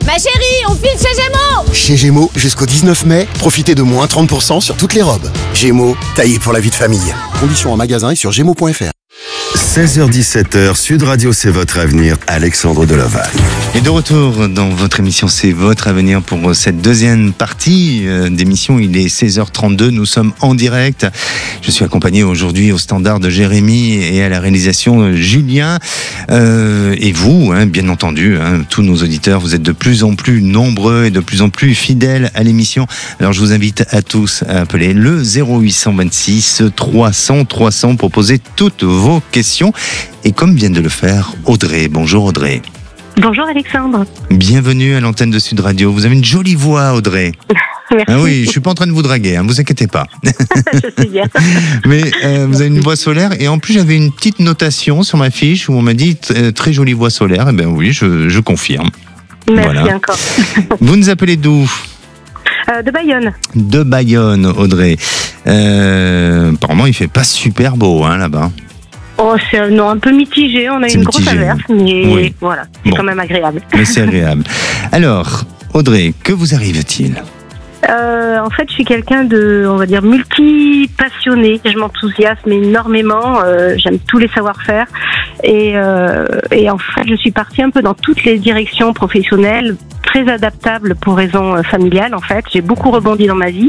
Ma chérie, on file chez Gémeaux. Chez Gémeaux, jusqu'au 19 mai, profitez de moins 30% sur toutes les robes. Gémeaux, taillé pour la vie de famille. Conditions en magasin et sur gémeaux.fr. 16h-17h, Sud Radio, c'est votre avenir, Alexandre Delaval. Et de retour dans votre émission, c'est votre avenir pour cette deuxième partie d'émission. Il est 16h32, nous sommes en direct. Je suis accompagné aujourd'hui au standard de Jérémy et à la réalisation Julien. Et vous, bien entendu, tous nos auditeurs, vous êtes de plus en plus nombreux et de plus en plus fidèles à l'émission. Alors je vous invite à tous à appeler le 0826 300 300 pour poser toutes vos questions. Et comme vient de le faire Audrey. Bonjour Audrey. Bonjour Alexandre. Bienvenue à l'antenne de Sud Radio. Vous avez une jolie voix Audrey. Merci. Ah oui, je suis pas en train de vous draguer, vous inquiétez pas. Je sais bien. Mais vous avez une voix solaire et en plus j'avais une petite notation sur ma fiche où on m'a dit très jolie voix solaire. Et bien oui, je confirme. Merci voilà. encore. Vous nous appelez d'où ? De Bayonne. De Bayonne, Audrey. Apparemment il fait pas super beau là-bas. Oh, c'est un peu mitigé. On a une grosse averse, mais oui. Voilà, c'est quand même agréable. Mais c'est agréable. Alors, Audrey, que vous arrive-t-il ? En fait, je suis quelqu'un de, on va dire, multi-passionné. Je m'enthousiasme énormément. J'aime tous les savoir-faire. Et en fait, je suis partie un peu dans toutes les directions professionnelles, très adaptable pour raisons familiales, en fait. J'ai beaucoup rebondi dans ma vie.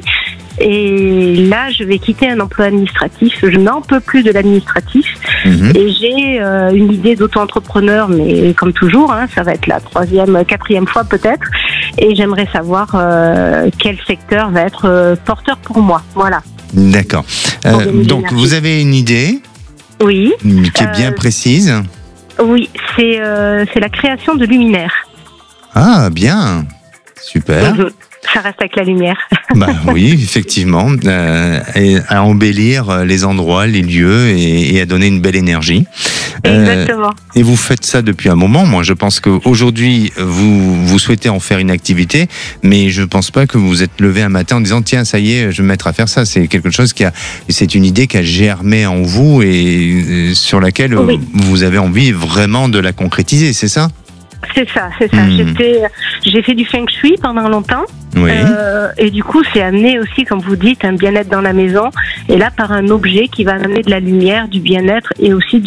Et là, je vais quitter un emploi administratif. Je n'en peux plus de l'administratif. Et j'ai une idée d'auto-entrepreneur, mais comme toujours, ça va être la 3e, 4e fois peut-être. Et j'aimerais savoir quel secteur va être porteur pour moi. Voilà. D'accord. Donc, vous avez une idée ? Oui. Qui est bien précise ? Oui, c'est la création de luminaires. Ah, bien. Super. Ça reste avec la lumière. Oui, effectivement. Et à embellir les endroits, les lieux et à donner une belle énergie. Exactement. Et vous faites ça depuis un moment. Moi, je pense qu'aujourd'hui, vous souhaitez en faire une activité, mais je ne pense pas que vous vous êtes levé un matin en disant tiens, ça y est, je vais me mettre à faire ça. C'est quelque chose c'est une idée qui a germé en vous et sur laquelle vous avez envie vraiment de la concrétiser, c'est ça ? C'est ça. J'ai fait du feng shui pendant longtemps. Oui. Et du coup, c'est amené aussi, comme vous dites, un bien-être dans la maison. Et là, par un objet qui va amener de la lumière, du bien-être et aussi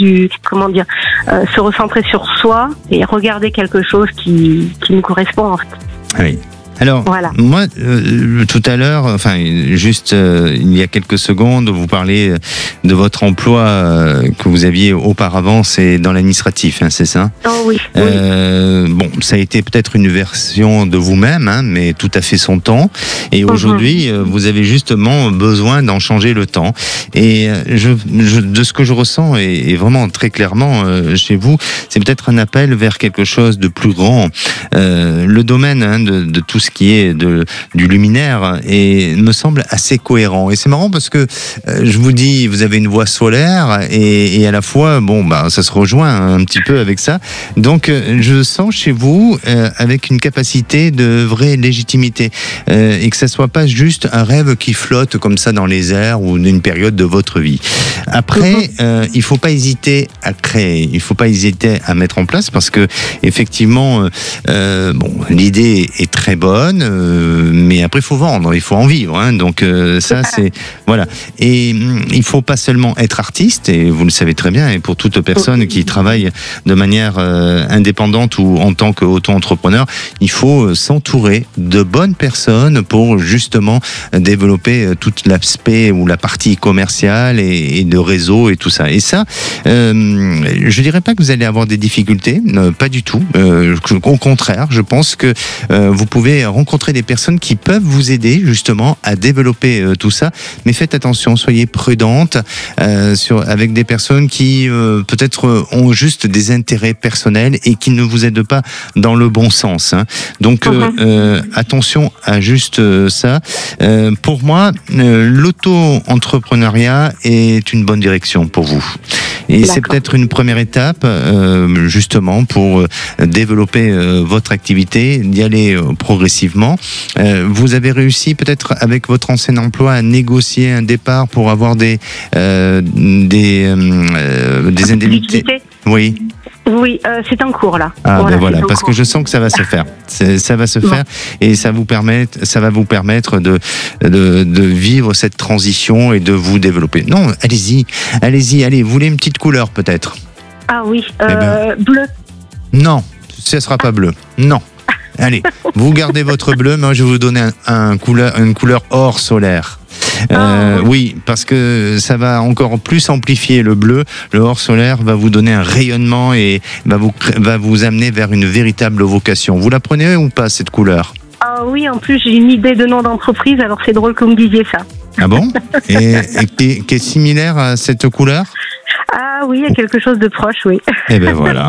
se recentrer sur soi et regarder quelque chose qui nous correspond en fait. Oui. Alors, voilà. Moi, tout à l'heure, il y a quelques secondes, vous parlez de votre emploi que vous aviez auparavant, c'est dans l'administratif, c'est ça ? Oh oui. Bon, ça a été peut-être une version de vous-même, mais tout à fait son temps. Et aujourd'hui, vous avez justement besoin d'en changer le temps. Et de ce que je ressens, et vraiment très clairement chez vous, c'est peut-être un appel vers quelque chose de plus grand. Le domaine de tout ce qui est du luminaire et me semble assez cohérent. Et c'est marrant parce que je vous dis, vous avez une voix solaire et à la fois, ça se rejoint un petit peu avec ça. Donc, je sens chez vous avec une capacité de vraie légitimité et que ça soit pas juste un rêve qui flotte comme ça dans les airs ou d'une période de votre vie. Après, il faut pas hésiter à créer, il faut pas hésiter à mettre en place parce que effectivement, l'idée est très bonne, mais après il faut vendre, il faut en vivre. Donc ça c'est voilà. Et il faut pas seulement être artiste, et vous le savez très bien. Et pour toute personne qui travaille de manière indépendante ou en tant qu'auto-entrepreneur, il faut s'entourer de bonnes personnes pour justement développer tout l'aspect ou la partie commerciale et de réseau et tout ça. Et ça, je dirais pas que vous allez avoir des difficultés, pas du tout. Au contraire, je pense que vous pouvez rencontrer des personnes qui peuvent vous aider justement à développer tout ça. Mais faites attention, soyez prudente avec des personnes qui peut-être ont juste des intérêts personnels et qui ne vous aident pas dans le bon sens. Donc attention à juste ça. Pour moi, l'auto-entrepreneuriat est une bonne direction pour vous. Et c'est peut-être une première étape justement pour développer votre activité, d'y aller progressivement. Vous avez réussi peut-être avec votre ancien emploi à négocier un départ pour avoir des indemnités. Oui. Oui, c'est en cours là. Ah ben voilà, c'est en parce que cours. je sens que ça va se faire. Ça va se faire et ça va vous permettre de vivre cette transition et de vous développer. Non, allez-y, allez, vous voulez une petite couleur peut-être? Ah oui, ben. bleu. Non, ce ne sera pas bleu. Non. Allez, vous gardez votre bleu, moi je vais vous donner une couleur or solaire. Oui, parce que ça va encore plus amplifier le bleu. Le or solaire va vous donner un rayonnement et va vous amener vers une véritable vocation. Vous la prenez ou pas cette couleur? Ah oui, en plus j'ai une idée de nom d'entreprise, alors c'est drôle que vous me disiez ça. Ah bon? Et qui est similaire à cette couleur? Ah oui, il y a quelque chose de proche, oui. Eh ben voilà.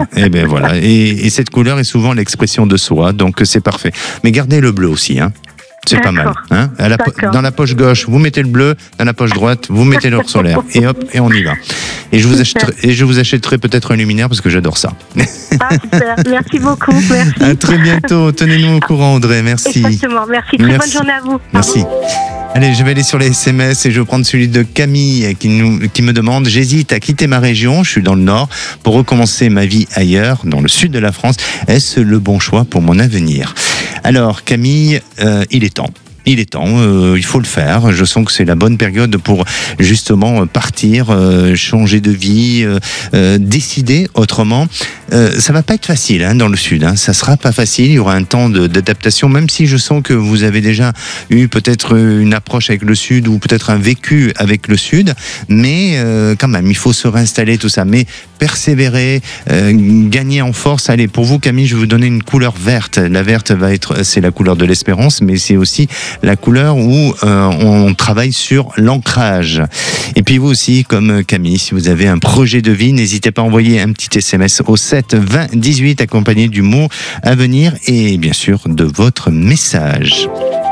Et cette couleur est souvent l'expression de soi, donc c'est parfait. Mais gardez le bleu aussi, hein. C'est pas mal. Hein, dans la poche gauche, vous mettez le bleu. Dans la poche droite, vous mettez l'or solaire. Et hop, et on y va. Et je vous achèterai peut-être un luminaire parce que j'adore ça. Ah super, merci beaucoup, merci. À très bientôt. Tenez-nous au courant, Audrey. Merci. Exactement, merci. Très bonne journée à vous. Merci. Allez, je vais aller sur les SMS et je vais prendre celui de Camille qui me demande: j'hésite à quitter ma région, je suis dans le nord, pour recommencer ma vie ailleurs, dans le sud de la France. Est-ce le bon choix pour mon avenir? Alors Camille, il est temps. Il est temps, il faut le faire. Je sens que c'est la bonne période pour justement partir, changer de vie, décider autrement. Ça va pas être facile hein, dans le sud. Hein. Ça sera pas facile. Il y aura un temps d'adaptation, même si je sens que vous avez déjà eu peut-être une approche avec le sud ou peut-être un vécu avec le sud. Mais quand même, il faut se réinstaller tout ça. Mais persévérer, gagner en force. Allez, pour vous, Camille, je vais vous donner une couleur verte. La verte c'est la couleur de l'espérance, mais c'est aussi la couleur où on travaille sur l'ancrage. Et puis vous aussi, comme Camille, si vous avez un projet de vie, n'hésitez pas à envoyer un petit SMS au 7 20 18 accompagné du mot avenir et bien sûr de votre message.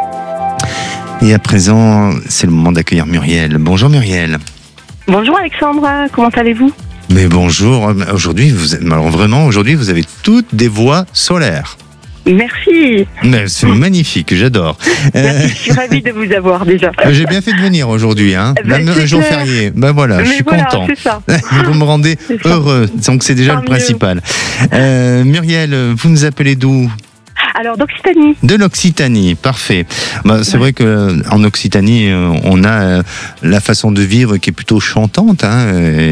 Et à présent, c'est le moment d'accueillir Muriel. Bonjour Muriel. Bonjour Alexandre, comment allez-vous? Mais bonjour, aujourd'hui vous avez toutes des voix solaires. Merci. C'est magnifique, j'adore. Merci, je suis ravie de vous avoir déjà. J'ai bien fait de venir aujourd'hui, hein. Même un jour férié. Ben voilà, je suis content. C'est ça. Vous me rendez heureux, donc c'est déjà le principal. Muriel, vous nous appelez d'où? Alors d'Occitanie. De l'Occitanie, parfait. C'est vrai que en Occitanie, on a la façon de vivre qui est plutôt chantante, hein,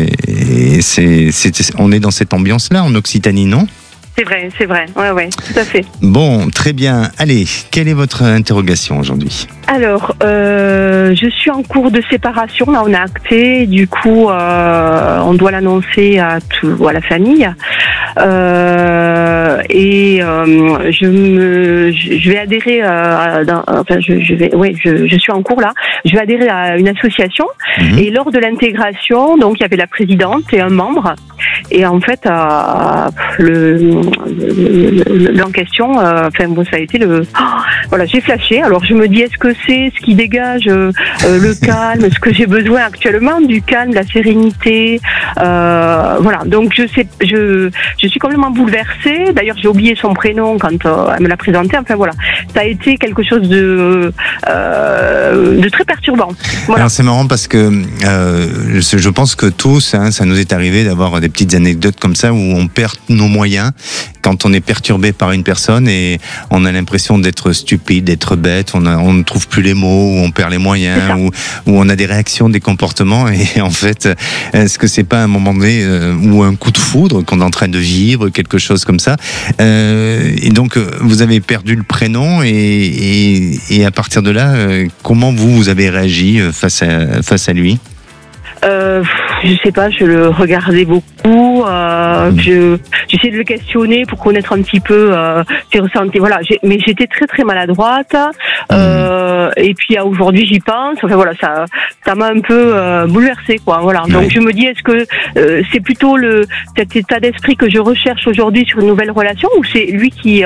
et on est dans cette ambiance-là en Occitanie, non? C'est vrai, ouais, tout à fait. Bon, très bien. Allez, quelle est votre interrogation aujourd'hui? Alors, je suis en cours de séparation. Là, on a acté. Du coup, on doit l'annoncer à la famille. Je vais adhérer. Je suis en cours là. Je vais adhérer à une association. Et lors de l'intégration, donc il y avait la présidente et un membre. Et en fait, en question, ça a été j'ai flashé. Alors je me dis, est-ce que c'est ce qui dégage le calme, ce que j'ai besoin actuellement, du calme, de la sérénité, donc je suis complètement bouleversée. D'ailleurs, j'ai oublié son prénom quand elle me l'a présenté. Enfin voilà, ça a été quelque chose de très perturbant. Voilà. Alors c'est marrant parce que je pense que tous, hein, ça nous est arrivé d'avoir des petites anecdotes comme ça où on perd nos moyens quand on est perturbé par une personne et on a l'impression d'être stupide, d'être bête, on ne trouve plus les mots, ou on perd les moyens, ou on a des réactions, des comportements, et en fait, est-ce que c'est pas un moment donné ou un coup de foudre qu'on est en train de vivre, quelque chose comme ça, et donc vous avez perdu le prénom et à partir de là, comment vous avez réagi face à lui? Je sais pas, je le regardais beaucoup, j'essayais de le questionner pour connaître un petit peu ses ressentis. Voilà, mais j'étais très très maladroite. Et puis aujourd'hui j'y pense. Enfin voilà, ça m'a un peu bouleversée, quoi. Voilà. Donc je me dis, est-ce que c'est plutôt cet état d'esprit que je recherche aujourd'hui sur une nouvelle relation, ou c'est lui qui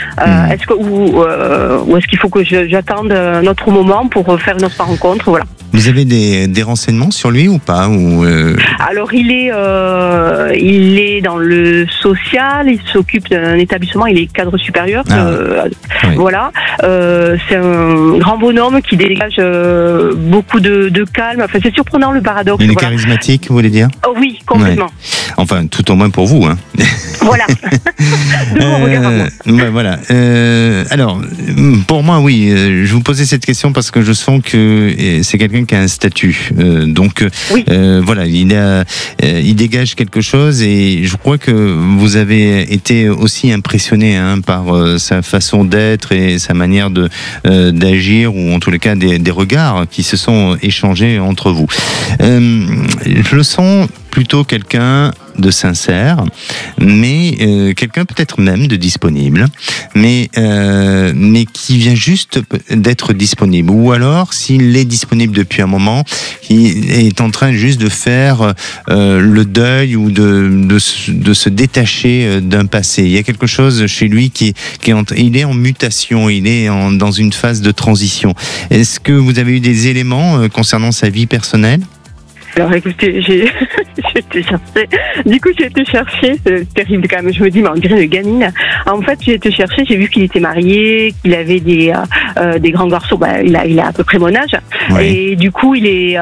est-ce que ou est-ce qu'il faut que j'attende un autre moment pour faire une autre rencontre? Voilà. Vous avez des renseignements sur lui ou pas Alors il est dans le social, il s'occupe d'un établissement, il est cadre supérieur. Oui. Voilà, c'est un grand bonhomme qui dégage beaucoup de calme. Enfin, c'est surprenant le paradoxe. Il est charismatique, vous voulez dire? Oh, oui, complètement. Ouais. Enfin, tout au moins pour vous, hein. Voilà. De mon regard à moi. Ouais, voilà. Alors, pour moi, oui, je vous posais cette question parce que je sens que c'est quelqu'un qui a un statut. Donc, oui. Voilà, il dégage quelque chose et je crois que vous avez été aussi impressionné par sa façon d'être et sa manière d'agir, ou en tous les cas des regards qui se sont échangés entre vous. Je le sens plutôt quelqu'un de sincère, mais quelqu'un peut-être même de disponible, mais qui vient juste d'être disponible. Ou alors, s'il est disponible depuis un moment, il est en train juste de faire le deuil ou de se détacher d'un passé. Il y a quelque chose chez lui il est en mutation, il est dans une phase de transition. Est-ce que vous avez eu des éléments concernant sa vie personnelle ? Alors écoutez, j'ai été chercher. Du coup, j'ai été chercher. C'est terrible quand même. Je me dis, mais on dirait une gamine. En fait, j'ai été chercher. J'ai vu qu'il était marié, qu'il avait des grands garçons. Il a à peu près mon âge. Oui. Et du coup, il est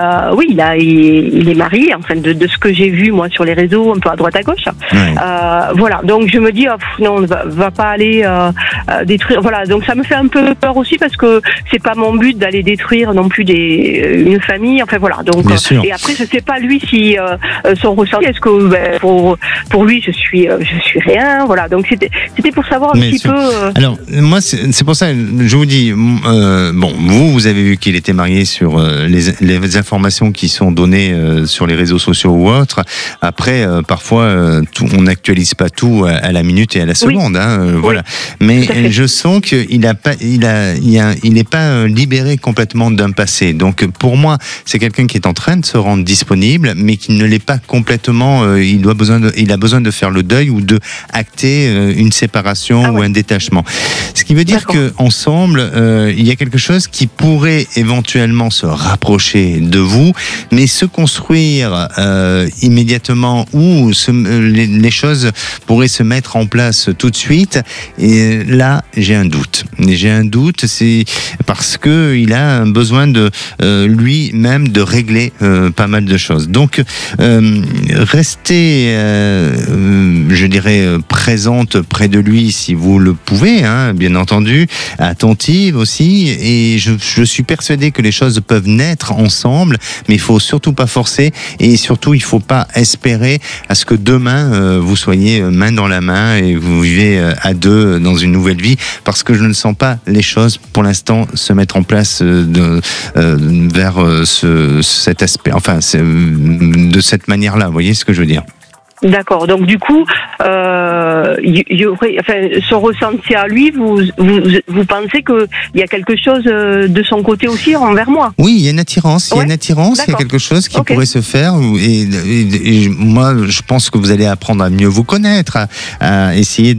marié. Enfin, de ce que j'ai vu moi sur les réseaux, un peu à droite à gauche. Oui. Voilà. Donc je me dis, non, va pas aller détruire. Voilà. Donc ça me fait un peu peur aussi parce que c'est pas mon but d'aller détruire non plus une famille. Enfin voilà. Donc et après. Je sais pas lui si son ressenti. Est-ce que pour lui je suis rien. Voilà. Donc c'était pour savoir un petit peu. Alors moi c'est pour ça je vous dis vous avez vu qu'il était marié sur les informations qui sont données sur les réseaux sociaux ou autres. Après parfois on n'actualise pas tout à la minute et à la seconde. Oui. Voilà. Mais je sens qu'il n'est pas libéré complètement d'un passé. Donc pour moi c'est quelqu'un qui est en train de se rendre disponible, mais qui ne l'est pas complètement. Il a besoin de faire le deuil ou de acter une séparation ou un détachement. Ce qui veut dire que ensemble, il y a quelque chose qui pourrait éventuellement se rapprocher de vous, mais se construire immédiatement ou les choses pourraient se mettre en place tout de suite. Et là, j'ai un doute. C'est parce que il a un besoin de lui-même de régler pas mal de choses. Donc, restez, je dirais, présente près de lui si vous le pouvez, bien entendu, attentive aussi. Et je suis persuadé que les choses peuvent naître ensemble, mais il faut surtout pas forcer et surtout il faut pas espérer à ce que demain vous soyez main dans la main et vous vivez à deux dans une nouvelle vie, parce que je ne sens pas les choses pour l'instant se mettre en place vers cet aspect. Enfin, de cette manière-là, vous voyez ce que je veux dire? D'accord. Donc du coup, y aurait, son ressenti à lui, vous pensez que il y a quelque chose de son côté aussi envers moi? Oui, il y a une attirance. Il y a une attirance. Il y a quelque chose qui pourrait se faire. Et moi, je pense que vous allez apprendre à mieux vous connaître, à essayer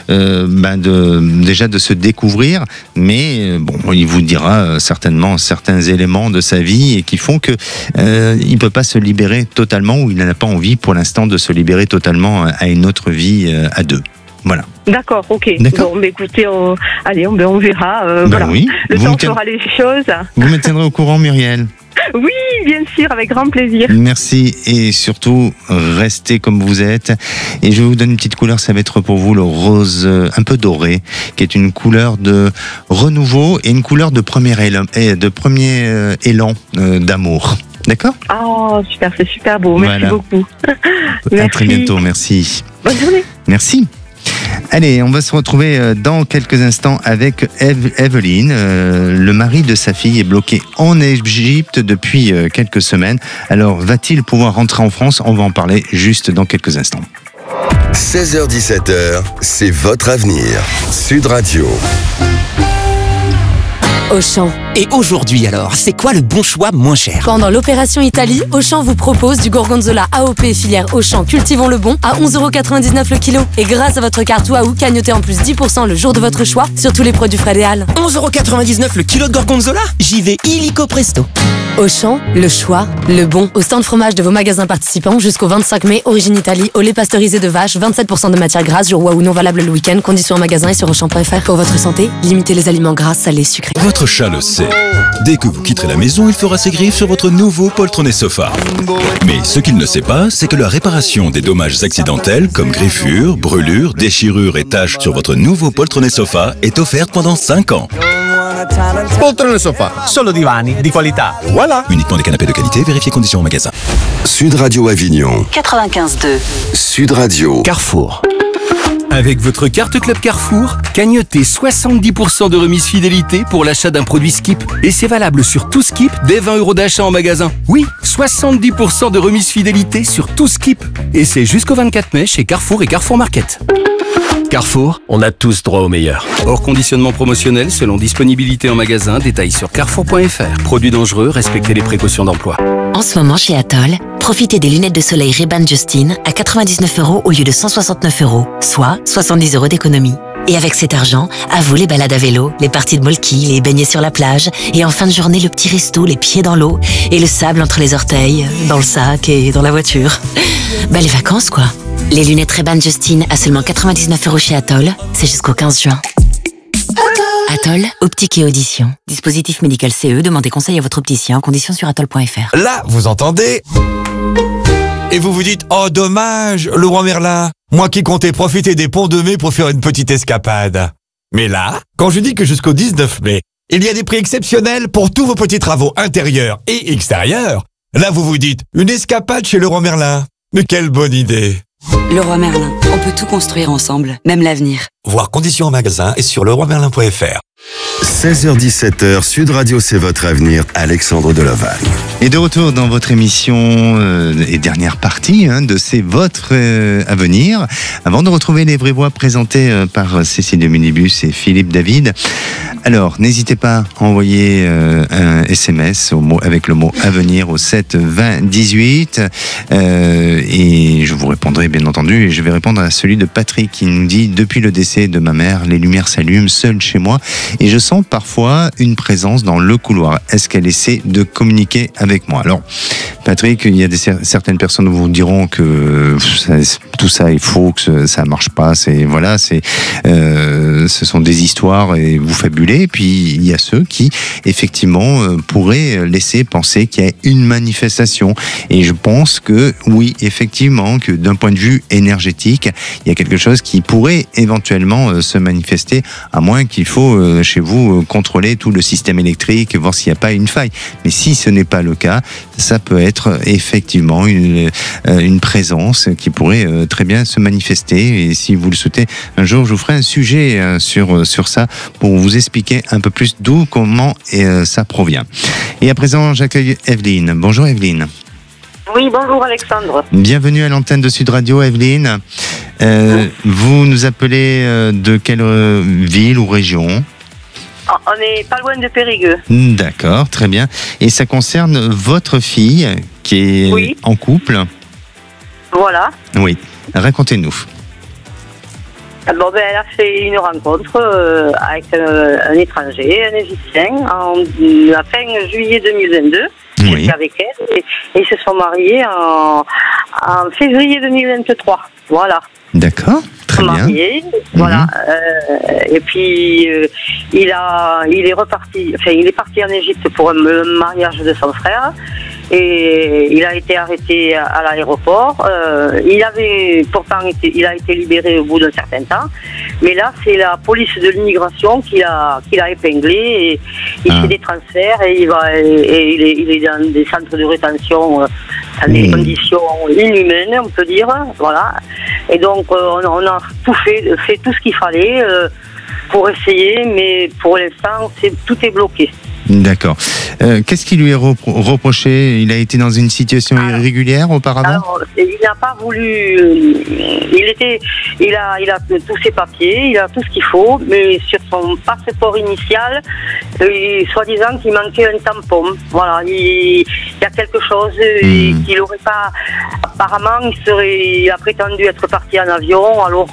déjà de se découvrir. Mais il vous dira certainement certains éléments de sa vie et qui font que il peut pas se libérer totalement, ou il n'en a pas envie pour l'instant de se libérer totalement à une autre vie à deux. Voilà. D'accord, ok. D'accord. Bon, écoutez, on verra. Voilà. Oui. Le temps fera les choses. Vous me tiendrez au courant, Muriel? Oui, bien sûr, avec grand plaisir. Merci, et surtout, restez comme vous êtes. Et je vous donne une petite couleur, ça va être pour vous le rose un peu doré, qui est une couleur de renouveau et une couleur de premier élan d'amour. D'accord? Oh, super, c'est super beau. Merci beaucoup. Merci. À très bientôt, merci. Bonne journée. Merci. Allez, on va se retrouver dans quelques instants avec Evelyne. Le mari de sa fille est bloqué en Égypte depuis quelques semaines. Alors, va-t-il pouvoir rentrer en France? On va en parler juste dans quelques instants. 16h-17h, c'est votre avenir. Sud Radio. Auchan. Et aujourd'hui alors, c'est quoi le bon choix moins cher? Pendant l'opération Italie, Auchan vous propose du gorgonzola AOP filière Auchan Cultivons le Bon à 11,99€ le kilo. Et grâce à votre carte Waouh, cagnotez en plus 10% le jour de votre choix sur tous les produits frais des Halles. 11,99€ le kilo de gorgonzola? J'y vais illico presto. Auchan, le choix, le bon. Au stand fromage de vos magasins participants jusqu'au 25 mai, origine Italie, au lait pasteurisé de vache, 27% de matière grasse, jour Waouh non valable le week-end, conditions en magasin et sur Auchan.fr. Pour votre santé, limitez les aliments gras, salés, sucrés. Votre chat le sait. Dès que vous quitterez la maison, il fera ses griffes sur votre nouveau poltronnet sofa. Mais ce qu'il ne sait pas, c'est que la réparation des dommages accidentels comme griffures, brûlures, déchirures et taches sur votre nouveau poltronnet sofa est offerte pendant 5 ans. Poltrone sofa, solo divani di qualità. Voilà. Uniquement des canapés de qualité, vérifiez conditions en magasin. Sud Radio Avignon. 95.2. Sud Radio. Carrefour. Avec votre carte Club Carrefour, cagnotez 70% de remise fidélité pour l'achat d'un produit Skip. Et c'est valable sur tout Skip dès 20€ d'achat en magasin. Oui, 70% de remise fidélité sur tout Skip. Et c'est jusqu'au 24 mai chez Carrefour et Carrefour Market. Carrefour, on a tous droit au meilleur. Hors conditionnement promotionnel selon disponibilité en magasin, détails sur carrefour.fr. Produits dangereux, respectez les précautions d'emploi. En ce moment chez Atoll, profitez des lunettes de soleil Ray-Ban Justine à 99€ au lieu de 169€, soit 70€ d'économie. Et avec cet argent, à vous les balades à vélo, les parties de molki, les baignets sur la plage, et en fin de journée le petit resto, les pieds dans l'eau, et le sable entre les orteils, dans le sac et dans la voiture. Bah les vacances quoi. Les lunettes Ray-Ban Justine à seulement 99€ chez Atoll, c'est jusqu'au 15 juin. Atoll, optique et audition. Dispositif médical CE, demandez conseil à votre opticien, conditions sur atoll.fr. Là, vous entendez? Et vous vous dites, oh dommage, le roi Merlin. Moi qui comptais profiter des ponts de mai pour faire une petite escapade. Mais là, quand je dis que jusqu'au 19 mai, il y a des prix exceptionnels pour tous vos petits travaux intérieurs et extérieurs, là vous vous dites, une escapade chez le roi Merlin. Mais quelle bonne idée! Leroy Merlin, on peut tout construire ensemble, même l'avenir. Voir conditions en magasin et sur leroymerlin.fr. 16h-17h, Sud Radio, c'est votre avenir. Alexandre Delovagne. Et de retour dans votre émission et dernière partie de C'est votre avenir. Avant de retrouver les vraies voix présentées par Cécile de Minibus et Philippe David. Alors, n'hésitez pas à envoyer un SMS avec le mot avenir au 7 20 18 et je vous répondrai bien entendu. Et je vais répondre à celui de Patrick qui nous dit: depuis le décès de ma mère, les lumières s'allument seul chez moi et je sens parfois une présence dans le couloir. Est-ce qu'elle essaie de communiquer avec moi? Alors, Patrick, il y a certaines personnes vous diront que tout ça est faux, que ça marche pas. Ce sont des histoires et vous fabulez. Et puis il y a ceux qui effectivement pourraient laisser penser qu'il y a une manifestation. Et je pense que oui, effectivement, que d'un point de vue énergétique, il y a quelque chose qui pourrait éventuellement se manifester, à moins qu'il faut chez vous contrôler tout le système électrique, voir s'il n'y a pas une faille. Mais si ce n'est pas le cas, ça peut être effectivement une présence qui pourrait très bien se manifester. Et si vous le souhaitez, un jour, je vous ferai un sujet sur ça pour vous expliquer un peu plus d'où, comment ça provient. Et à présent, j'accueille Evelyne. Bonjour Evelyne. Oui, bonjour Alexandre. Bienvenue à l'antenne de Sud Radio, Evelyne. Vous nous appelez de quelle ville ou région ? On n'est pas loin de Périgueux. D'accord, très bien. Et ça concerne votre fille qui est en couple ? Voilà. Oui, racontez-nous. Bon, elle a fait une rencontre avec un étranger, un Égyptien, à fin juillet 2022. Oui. Avec elle et ils se sont mariés en février 2023. Voilà. D'accord, très bien. Mariés, voilà. Et puis il est parti en Égypte pour le mariage de son frère. Et il a été arrêté à l'aéroport. Il a été libéré au bout d'un certain temps. Mais là, c'est la police de l'immigration qui l'a épinglé et il fait des transferts et il est dans des centres de rétention dans des conditions inhumaines, on peut dire. Voilà. Et donc, on a fait tout ce qu'il fallait pour essayer, mais pour l'instant, tout est bloqué. D'accord. Qu'est-ce qui lui est reproché? Il a été dans une situation irrégulière auparavant? Alors, il n'a pas voulu. Il a tous ses papiers, il a tout ce qu'il faut, mais sur son passeport initial, soi-disant qu'il manquait un tampon. Voilà, il y a quelque chose qu'il n'aurait pas. Apparemment, il a prétendu être parti en avion, alors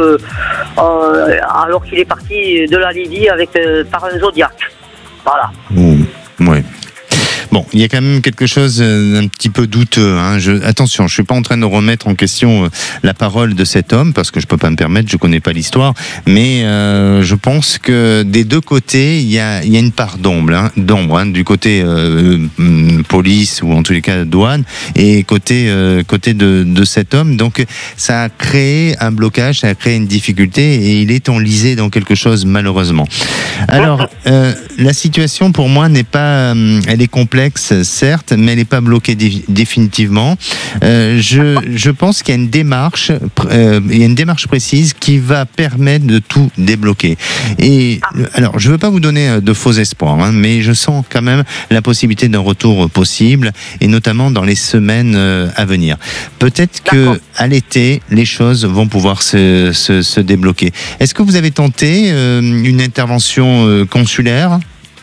qu'il est parti de la Libye par un Zodiac. Voilà. Ouais. Bon, il y a quand même quelque chose d'un petit peu douteux. Hein. Attention, je suis pas en train de remettre en question la parole de cet homme, parce que je peux pas me permettre, je connais pas l'histoire. Mais je pense que des deux côtés, il y a une part d'ombre, du côté police ou en tous les cas douane, et côté de cet homme. Donc ça a créé un blocage, ça a créé une difficulté, et il est enlisé dans quelque chose malheureusement. Alors la situation pour moi n'est pas, elle est complexe. Certes, mais elle n'est pas bloquée définitivement. Je pense qu'il y a une démarche, précise qui va permettre de tout débloquer. Et alors, je ne veux pas vous donner de faux espoirs, mais je sens quand même la possibilité d'un retour possible, et notamment dans les semaines à venir. Peut-être que à l'été, les choses vont pouvoir se débloquer. Est-ce que vous avez tenté une intervention consulaire?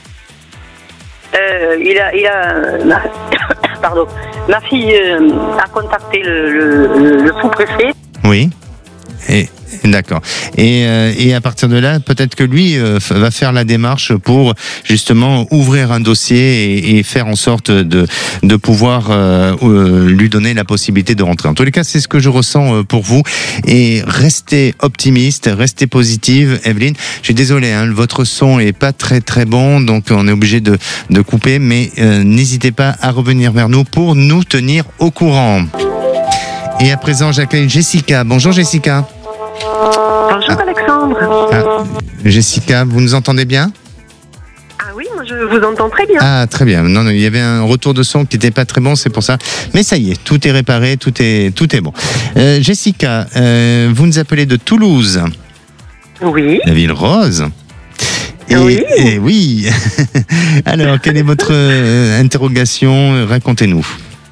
Pardon. Ma fille a contacté le sous-préfet. Oui. D'accord. Et à partir de là, peut-être que lui va faire la démarche pour justement ouvrir un dossier et faire en sorte de pouvoir lui donner la possibilité de rentrer. En tous les cas, c'est ce que je ressens pour vous. Et restez optimiste, restez positive. Evelyne, je suis désolé, votre son est pas très très bon, donc on est obligé de couper, mais n'hésitez pas à revenir vers nous pour nous tenir au courant. Et à présent, j'accueille Jessica. Bonjour Jessica. Bonjour Alexandre. Jessica, vous nous entendez bien? Ah oui, moi je vous entends très bien. Ah très bien. Non, il y avait un retour de son qui n'était pas très bon, c'est pour ça. Mais ça y est, tout est réparé, tout est bon. Jessica, vous nous appelez de Toulouse. Oui. La ville rose. Oui. Et oui. Alors, quelle est votre interrogation? Racontez-nous.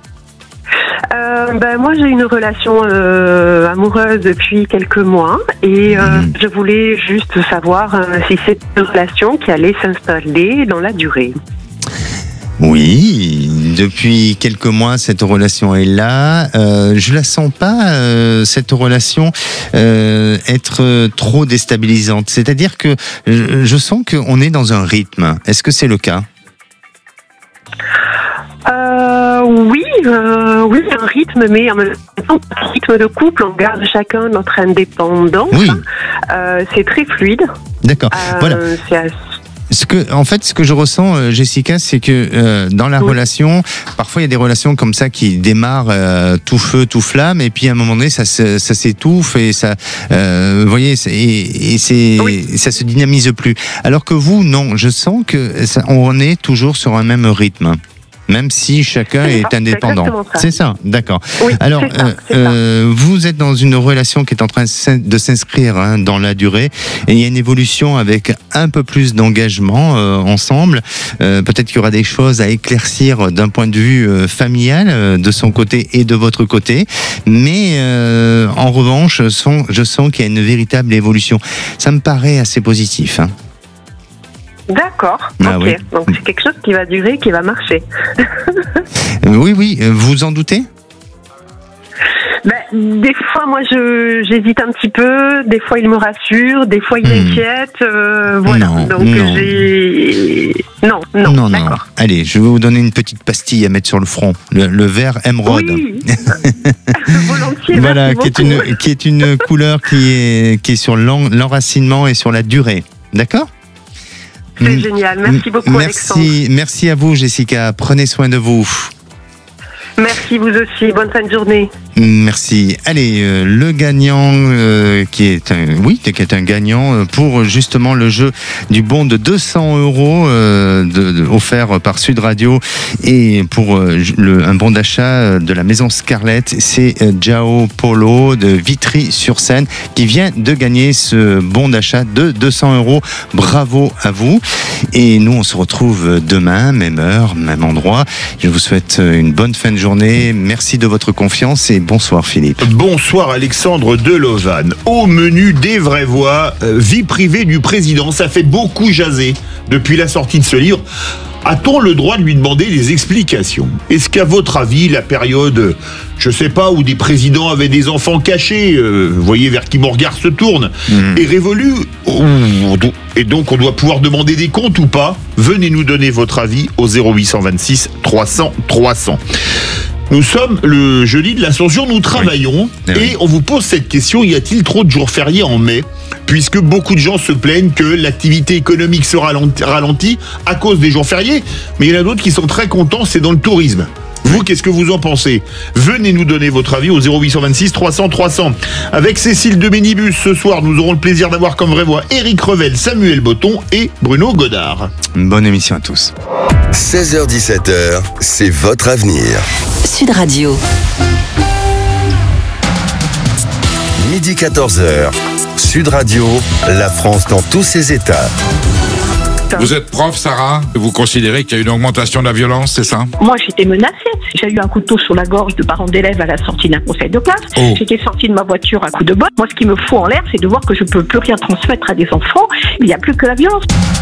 Moi j'ai une relation amoureuse depuis quelques mois et je voulais juste savoir si c'est une relation qui allait s'installer dans la durée. Oui, depuis quelques mois cette relation est là. Je la sens pas cette relation être trop déstabilisante. C'est-à-dire que je sens qu'on est dans un rythme. Est-ce que c'est le cas? Oui, un rythme, mais en même temps, un rythme de couple, on garde chacun notre indépendance. Oui. C'est très fluide. D'accord. Voilà. Ce que je ressens, Jessica, c'est que dans la relation, parfois il y a des relations comme ça qui démarrent tout feu, tout flamme, et puis à un moment donné, ça s'étouffe et ça, vous voyez, ça se dynamise plus. Alors que vous, non, je sens que on est toujours sur un même rythme. Même si chacun est indépendant. C'est ça, d'accord. Oui, alors, vous êtes dans une relation qui est en train de s'inscrire dans la durée, et il y a une évolution avec un peu plus d'engagement ensemble. Peut-être qu'il y aura des choses à éclaircir d'un point de vue familial, de son côté et de votre côté. Mais en revanche, je sens qu'il y a une véritable évolution. Ça me paraît assez positif. D'accord, ok. Oui. Donc c'est quelque chose qui va durer, qui va marcher. Oui, vous en doutez? Des fois, moi, j'hésite un petit peu. Des fois, il me rassure. Des fois, il m'inquiète. Voilà. Donc, Non. D'accord. Allez, je vais vous donner une petite pastille à mettre sur le front. Le vert émeraude. Oui. Volontiers. Voilà, qui est une couleur qui est sur l'enracinement et sur la durée. D'accord? C'est génial. Merci beaucoup, Alexandre. Merci à vous, Jessica. Prenez soin de vous. Merci, vous aussi. Bonne fin de journée. Merci. Allez, le gagnant qui est un gagnant pour justement le jeu du bon de 200 € offert par Sud Radio, et pour un bon d'achat de la maison Scarlett, c'est Jao Polo de Vitry-sur-Seine qui vient de gagner ce bon d'achat de 200 €. Bravo à vous. Et nous, on se retrouve demain, même heure, même endroit. Je vous souhaite une bonne fin de journée. Merci de votre confiance et bonsoir Philippe. Bonsoir Alexandre de Lausanne. Au menu des vraies voix, vie privée du président, ça fait beaucoup jaser depuis la sortie de ce livre. A-t-on le droit de lui demander des explications? Est-ce qu'à votre avis, la période, je sais pas, où des présidents avaient des enfants cachés, vous voyez vers qui mon regard se tourne, est révolue? Et donc on doit pouvoir demander des comptes ou pas? Venez nous donner votre avis au 0826 300 300. Nous sommes le jeudi de l'Ascension, nous travaillons et on vous pose cette question, y a-t-il trop de jours fériés en mai? Puisque beaucoup de gens se plaignent que l'activité économique se ralentit à cause des jours fériés, mais il y en a d'autres qui sont très contents, c'est dans le tourisme. Vous, qu'est-ce que vous en pensez? Venez nous donner votre avis au 0826 300 300. Avec Cécile de Bénibus, ce soir, nous aurons le plaisir d'avoir comme vraie voix Éric Revel, Samuel Botton et Bruno Godard. Bonne émission à tous. 16h-17h, c'est votre avenir. Sud Radio. Midi 14h, Sud Radio, la France dans tous ses états. Vous êtes prof, Sarah? Vous considérez qu'il y a une augmentation de la violence, c'est ça? Moi, j'étais menacée. J'ai eu un couteau sur la gorge de parents d'élèves à la sortie d'un conseil de classe. Oh. J'étais sortie de ma voiture à coups de botte. Moi, ce qui me fout en l'air, c'est de voir que je ne peux plus rien transmettre à des enfants. Il n'y a plus que la violence.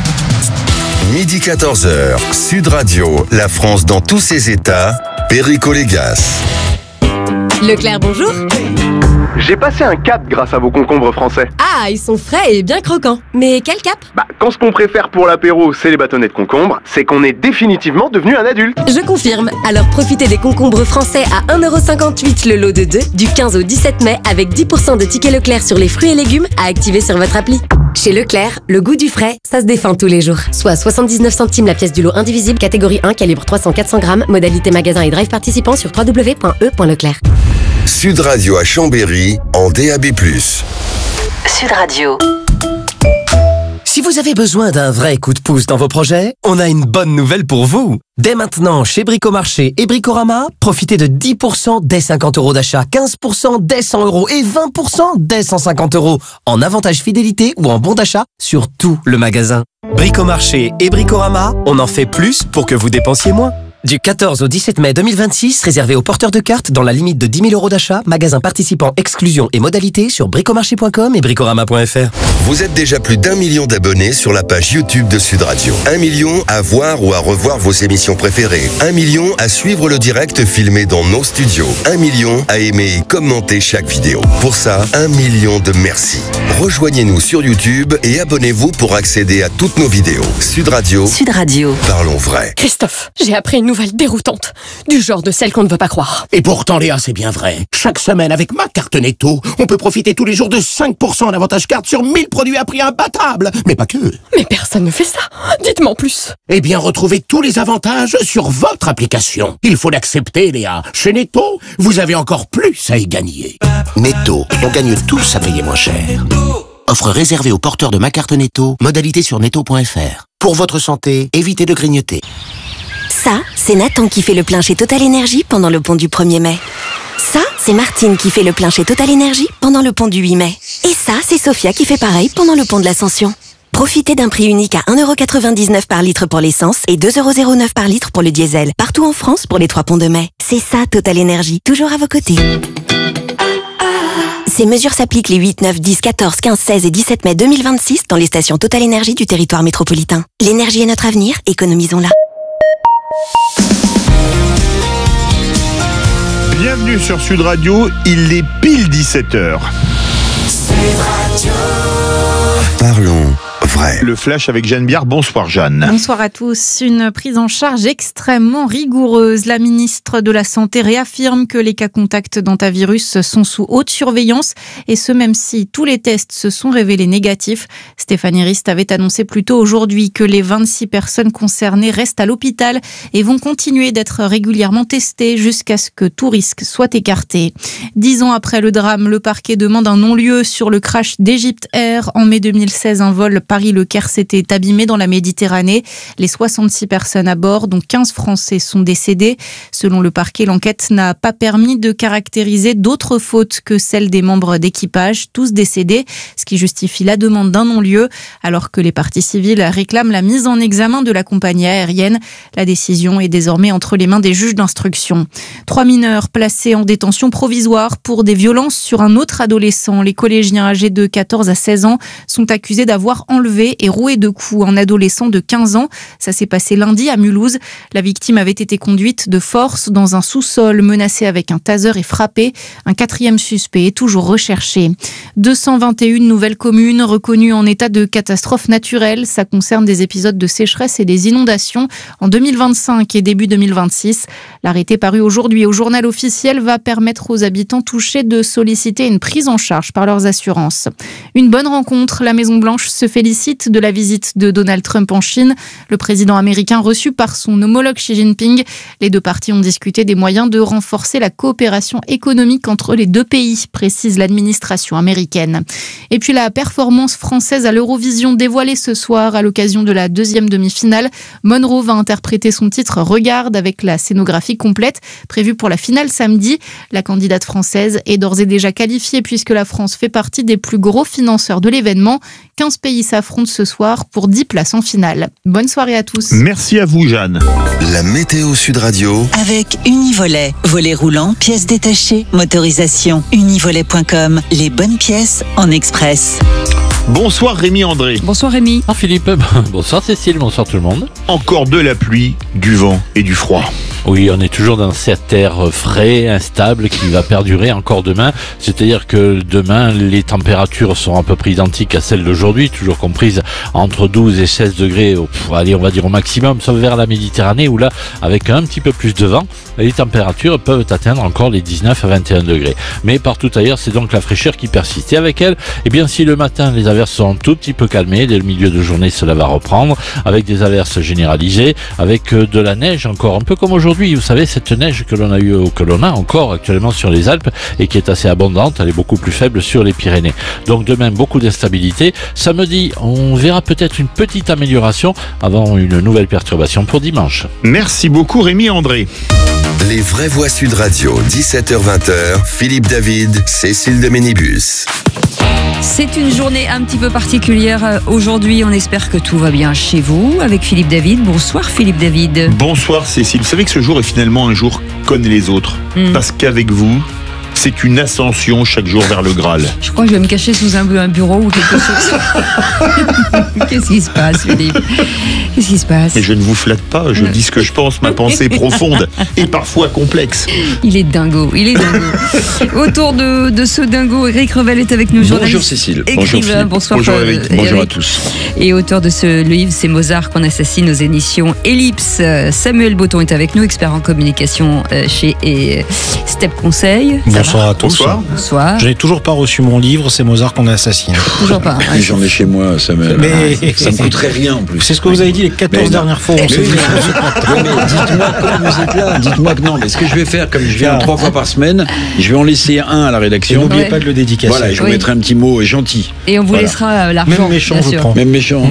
Midi 14h, Sud Radio, la France dans tous ses états, Perico Légas. Leclerc, bonjour. J'ai passé un cap grâce à vos concombres français. Ah, ils sont frais et bien croquants. Mais quel cap? Quand ce qu'on préfère pour l'apéro, c'est les bâtonnets de concombre, c'est qu'on est définitivement devenu un adulte. Je confirme. Alors profitez des concombres français à 1,58€ le lot de 2 du 15 au 17 mai avec 10% de tickets Leclerc sur les fruits et légumes à activer sur votre appli. Chez Leclerc, le goût du frais, ça se défend tous les jours. Soit 79 centimes la pièce du lot indivisible, catégorie 1, calibre 300-400 grammes, modalité magasin et drive participant sur www.e.leclerc. Sud Radio à Chambéry, en DAB+. Sud Radio. Si vous avez besoin d'un vrai coup de pouce dans vos projets, on a une bonne nouvelle pour vous. Dès maintenant, chez Bricomarché et Bricorama, profitez de 10% dès 50 € d'achat, 15% dès 100 € et 20% dès 150 € en avantage fidélité ou en bon d'achat sur tout le magasin. Bricomarché et Bricorama, on en fait plus pour que vous dépensiez moins. Du 14 au 17 mai 2026, réservé aux porteurs de cartes dans la limite de 10 000 € d'achat, magasin participant, exclusion et modalités sur bricomarché.com et bricorama.fr. Vous êtes déjà plus d'1 million d'abonnés sur la page YouTube de Sud Radio. 1 million à voir ou à revoir vos émissions préférées. 1 million à suivre le direct filmé dans nos studios. 1 million à aimer et commenter chaque vidéo. Pour ça, 1 million de merci. Rejoignez-nous sur YouTube et abonnez-vous pour accéder à toutes nos vidéos. Sud Radio. Sud Radio. Parlons vrai. Christophe, j'ai appris une nouvelle déroutante, du genre de celle qu'on ne veut pas croire. Et pourtant Léa, c'est bien vrai. Chaque semaine avec ma carte Netto, on peut profiter tous les jours de 5% d'avantage carte sur 1000 produits à prix imbattable. Mais pas que. Mais personne ne fait ça. Dites-moi en plus. Eh bien, retrouvez tous les avantages sur votre application. Il faut l'accepter, Léa. Chez Netto, vous avez encore plus à y gagner. Netto, on gagne tous à payer moins cher. Offre réservée aux porteurs de ma carte Netto, modalité sur netto.fr. Pour votre santé, évitez de grignoter. Ça, c'est Nathan qui fait le plein chez Total Énergie pendant le pont du 1er mai. Ça, c'est Martine qui fait le plein chez Total Énergie pendant le pont du 8 mai. Et ça, c'est Sophia qui fait pareil pendant le pont de l'Ascension. Profitez d'un prix unique à 1,99€ par litre pour l'essence et 2,09€ par litre pour le diesel. Partout en France pour les 3 ponts de mai. C'est ça, Total Énergie, toujours à vos côtés. Ces mesures s'appliquent les 8, 9, 10, 14, 15, 16 et 17 mai 2026 dans les stations Total Énergie du territoire métropolitain. L'énergie est notre avenir, économisons-la. Bienvenue sur Sud Radio, il est pile 17h. Parlons vrai. Le flash avec Jeanne Biard. Bonsoir Jeanne. Bonsoir à tous. Une prise en charge extrêmement rigoureuse. La ministre de la Santé réaffirme que les cas contacts d'hantavirus sont sous haute surveillance et ce même si tous les tests se sont révélés négatifs. Stéphanie Rist avait annoncé plus tôt aujourd'hui que les 26 personnes concernées restent à l'hôpital et vont continuer d'être régulièrement testées jusqu'à ce que tout risque soit écarté. 10 ans après le drame, le parquet demande un non-lieu sur le crash d'Egypt Air. En mai 2016, un vol Paris Paris, le Caire s'était abîmé dans la Méditerranée. Les 66 personnes à bord, dont 15 Français, sont décédées. Selon le parquet, l'enquête n'a pas permis de caractériser d'autres fautes que celles des membres d'équipage, tous décédés, ce qui justifie la demande d'un non-lieu, alors que les parties civiles réclament la mise en examen de la compagnie aérienne. La décision est désormais entre les mains des juges d'instruction. 3 mineurs placés en détention provisoire pour des violences sur un autre adolescent. Les collégiens âgés de 14 à 16 ans sont accusés d'avoir enlevé et roué de coups un adolescent de 15 ans. Ça s'est passé lundi à Mulhouse. La victime avait été conduite de force dans un sous-sol, menacée avec un taser et frappée. Un 4e suspect est toujours recherché. 221 nouvelles communes reconnues en état de catastrophe naturelle. Ça concerne des épisodes de sécheresse et des inondations en 2025 et début 2026. L'arrêté paru aujourd'hui au journal officiel va permettre aux habitants touchés de solliciter une prise en charge par leurs assurances. Une bonne rencontre. La Maison-Blanche se félicite de la visite de Donald Trump en Chine. Le président américain reçu par son homologue Xi Jinping. Les deux parties ont discuté des moyens de renforcer la coopération économique entre les deux pays, précise l'administration américaine. Et puis la performance française à l'Eurovision dévoilée ce soir à l'occasion de la 2e demi-finale. Monroe va interpréter son titre Regarde avec la scénographie complète prévue pour la finale samedi. La candidate française est d'ores et déjà qualifiée puisque la France fait partie des plus gros financeurs de l'événement. 15 pays s'affrontent ce soir pour 10 places en finale. Bonne soirée à tous. Merci à vous, Jeanne. La météo Sud Radio. Avec Univolet. Volet roulant, pièces détachées, motorisation. Univolet.com. Les bonnes pièces en express. Bonsoir Rémi André. Bonsoir Rémi. Bonsoir Philippe. Bonsoir Cécile. Bonsoir tout le monde. Encore de la pluie, du vent et du froid. Oui, on est toujours dans cet air frais, instable, qui va perdurer encore demain. C'est-à-dire que demain, les températures seront à peu près identiques à celles d'aujourd'hui, toujours comprises entre 12 et 16 degrés, allez, on va dire au maximum, sauf vers la Méditerranée, où là, avec un petit peu plus de vent, les températures peuvent atteindre encore les 19 à 21 degrés. Mais partout ailleurs, c'est donc la fraîcheur qui persiste. Et avec elle, eh bien, si le matin, les averses sont un tout petit peu calmées, dès le milieu de journée, cela va reprendre, avec des averses généralisées, avec de la neige encore, un peu comme aujourd'hui. Vous savez, cette neige que l'on a eu, que l'on a encore actuellement sur les Alpes et qui est assez abondante, elle est beaucoup plus faible sur les Pyrénées. Donc demain, beaucoup d'instabilité. Samedi, on verra peut-être une petite amélioration avant une nouvelle perturbation pour dimanche. Merci beaucoup Rémi André. Les vraies voix Sud Radio, 17h-20h, Philippe David, Cécile de Ménibus. C'est une journée un petit peu particulière aujourd'hui. On espère que tout va bien chez vous avec Philippe David. Bonsoir Philippe David. Bonsoir Cécile. Vous savez que ce jour est finalement un jour comme les autres. Parce qu'avec vous, c'est une ascension chaque jour vers le Graal. Je crois que je vais me cacher sous un bureau ou quelque chose. Qu'est-ce qui se passe, Philippe? Qu'est-ce qui se passe? Et je ne vous flatte pas, je dis ce que je pense, ma pensée profonde et parfois complexe. Il est dingo, il est dingo. Autour de ce dingo, Eric Revel est avec nous, journaliste. Bonjour Cécile. Écrivain, bonsoir. Bonjour Eric. Bonjour à tous. Et auteur de ce livre, c'est Mozart qu'on assassine aux éditions Ellipse. Samuel Botton est avec nous, expert en communication chez Step Conseil. Bonsoir à tous. Bonsoir. Je n'ai toujours pas reçu mon livre, c'est Mozart qu'on assassine. Toujours pas. Ouais. J'en ai chez moi, Samuel. Mais ça me coûterait rien en plus. C'est ce que vous avez dit les 14 dernières fois. Mais dites-moi comment vous êtes là. Dites-moi que non. Mais ce que je vais faire, comme je viens 3 fois par semaine, je vais en laisser un à la rédaction. Et n'oubliez pas de le dédicacer. Voilà, je vous mettrai un petit mot gentil. Et on vous laissera l'argent. Même méchant, je prends. Même méchant.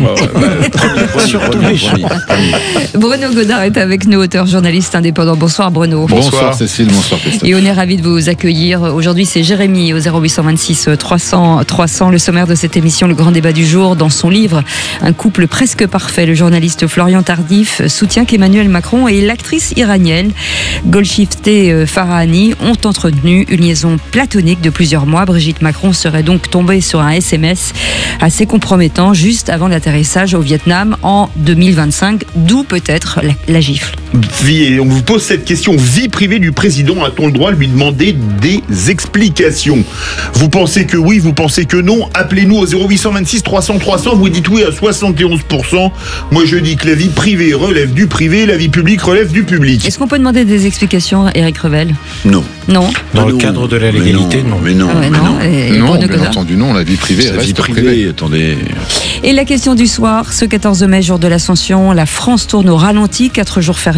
Surtout méchant. Bruno Godard est avec nous, auteur, journaliste indépendant. Bonsoir Bruno. Bonsoir Cécile, bonsoir Christophe. Et on est ravis de vous accueillir. Aujourd'hui, c'est Jérémy au 0826 300 300. Le sommaire de cette émission, le grand débat du jour. Dans son livre, Un couple presque parfait, le journaliste Florian Tardif soutient qu'Emmanuel Macron et l'actrice iranienne Golshifteh Farahani ont entretenu une liaison platonique de plusieurs mois. Brigitte Macron serait donc tombée sur un SMS assez compromettant juste avant l'atterrissage au Vietnam en 2025, d'où peut-être la gifle. On vous pose cette question. Vie privée du président, a-t-on le droit de lui demander des explications? Vous pensez que oui, vous pensez que non? Appelez-nous au 0826 300 300. Vous dites oui à 71%. Moi, je dis que la vie privée relève du privé, la vie publique relève du public. Est-ce qu'on peut demander des explications, Eric Revel? Non. Non. Dans le cadre de la légalité, non. Mais non. Non, bien entendu, non. La vie privée, la vie privée. Attendez. Et la question du soir, ce 14 mai, jour de l'Ascension, la France tourne au ralenti, 4 jours fériés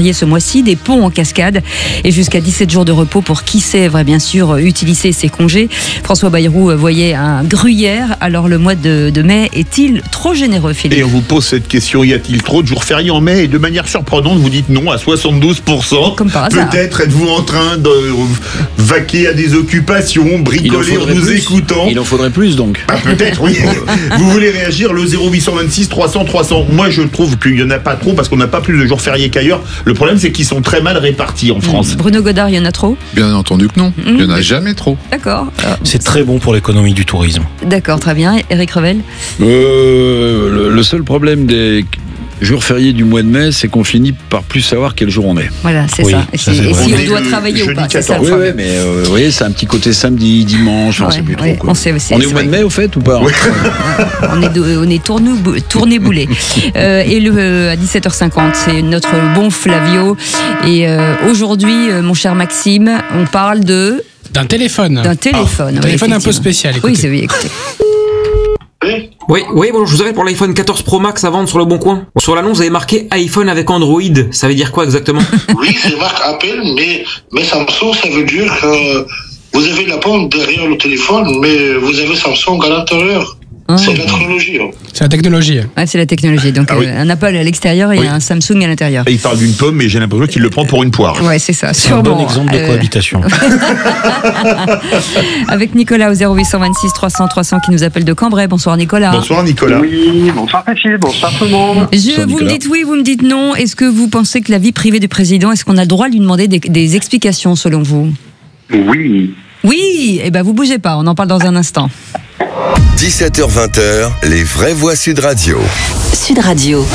férié ce mois-ci, des ponts en cascade et jusqu'à 17 jours de repos pour qui sait, bien sûr, utiliser ses congés. François Bayrou voyait un gruyère. Alors le mois de mai est-il trop généreux, Philippe ? Et on vous pose cette question, y a-t-il trop de jours fériés en mai ? Et de manière surprenante, vous dites non à 72%. Comme par hasard. Peut-être êtes-vous en train de vaquer à des occupations, bricoler en nous écoutant. Il en faudrait plus donc. Ah, peut-être, oui. Vous voulez réagir, le 0826 300 300. Moi, je trouve qu'il n'y en a pas trop parce qu'on n'a pas plus de jours fériés qu'ailleurs. Le problème, c'est qu'ils sont très mal répartis en France. Bruno Godard, il y en a trop ? Bien entendu que non. Il n'y en a jamais trop. D'accord. C'est très bon pour l'économie du tourisme. D'accord, très bien. Éric Revel ? Le seul problème des jours fériés du mois de mai, c'est qu'on finit par plus savoir quel jour on est. Voilà, c'est ça. Et si on doit travailler ou pas, c'est ça. Oui, mais vous voyez, c'est un petit côté samedi, dimanche, on ne sait plus trop. Quoi. On est au mois de mai, au fait, ou pas? On est tourné boulet. Et à 17h50, c'est notre bon Flavio. Et aujourd'hui, mon cher Maxime, on parle d'un téléphone. D'un téléphone. Un téléphone un peu spécial. Écoutez. Oui, écoutez. Oui, bon, je vous avais pour l'iPhone 14 Pro Max à vendre sur le Bon Coin. Sur l'annonce, vous avez marqué iPhone avec Android. Ça veut dire quoi exactement? Oui, c'est marque Apple, mais Samsung, ça veut dire que vous avez la pomme derrière le téléphone, mais vous avez Samsung à l'intérieur. C'est la technologie. C'est la technologie. Ouais, c'est la technologie. Donc un Apple à l'extérieur et un Samsung à l'intérieur. Et il parle d'une pomme, mais j'ai l'impression qu'il le prend pour une poire. Ouais, c'est ça. C'est un bon exemple de cohabitation. Avec Nicolas au 0826 300 300 qui nous appelle de Cambrai. Bonsoir Nicolas. Bonsoir Nicolas. Oui, bonsoir Patrick, bonsoir tout le monde. Vous me dites oui, vous me dites non. Est-ce que vous pensez que la vie privée du président, est-ce qu'on a le droit de lui demander des explications selon vous? Oui. Oui, et vous bougez pas, on en parle dans un instant. 17h-20h, les vraies voix Sud Radio. Sud Radio.